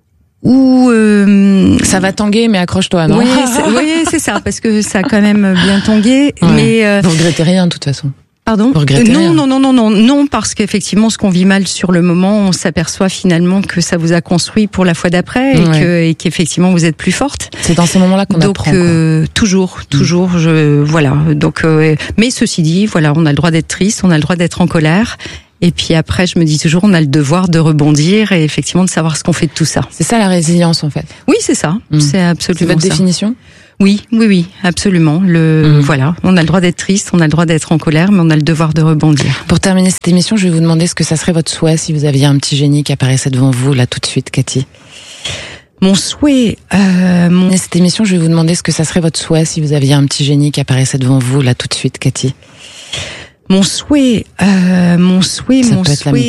W: ça va tanguer, mais accroche-toi, non?
X: Oui, c'est ça, parce que ça a quand même bien tangué.
W: Ouais.
X: Mais
W: vous regrettez rien, de toute façon.
X: Pardon?
W: Vous regrettez rien.
X: Non, parce qu'effectivement, ce qu'on vit mal sur le moment, on s'aperçoit finalement que ça vous a construit pour la fois d'après et qu'effectivement vous êtes plus forte.
W: C'est dans ces moments-là qu'on apprend.
X: Toujours, voilà. Donc, mais ceci dit, voilà, on a le droit d'être triste, on a le droit d'être en colère. Et puis après, je me dis toujours, on a le devoir de rebondir et effectivement de savoir ce qu'on fait de tout ça.
W: C'est ça la résilience, en fait.
X: Oui, c'est ça. C'est absolument
W: ça. C'est votre définition?
X: Oui, absolument. Voilà, on a le droit d'être triste, on a le droit d'être en colère, mais on a le devoir de rebondir.
W: Pour terminer cette émission, je vais vous demander ce que ça serait votre souhait si vous aviez un petit génie qui apparaissait devant vous, là, tout de suite, Cathy.
X: Mon souhait,
W: Cette émission, je vais vous demander ce que ça serait votre souhait si vous aviez un petit génie qui apparaissait devant vous, là, tout de suite, Cathy.
X: Mon souhait,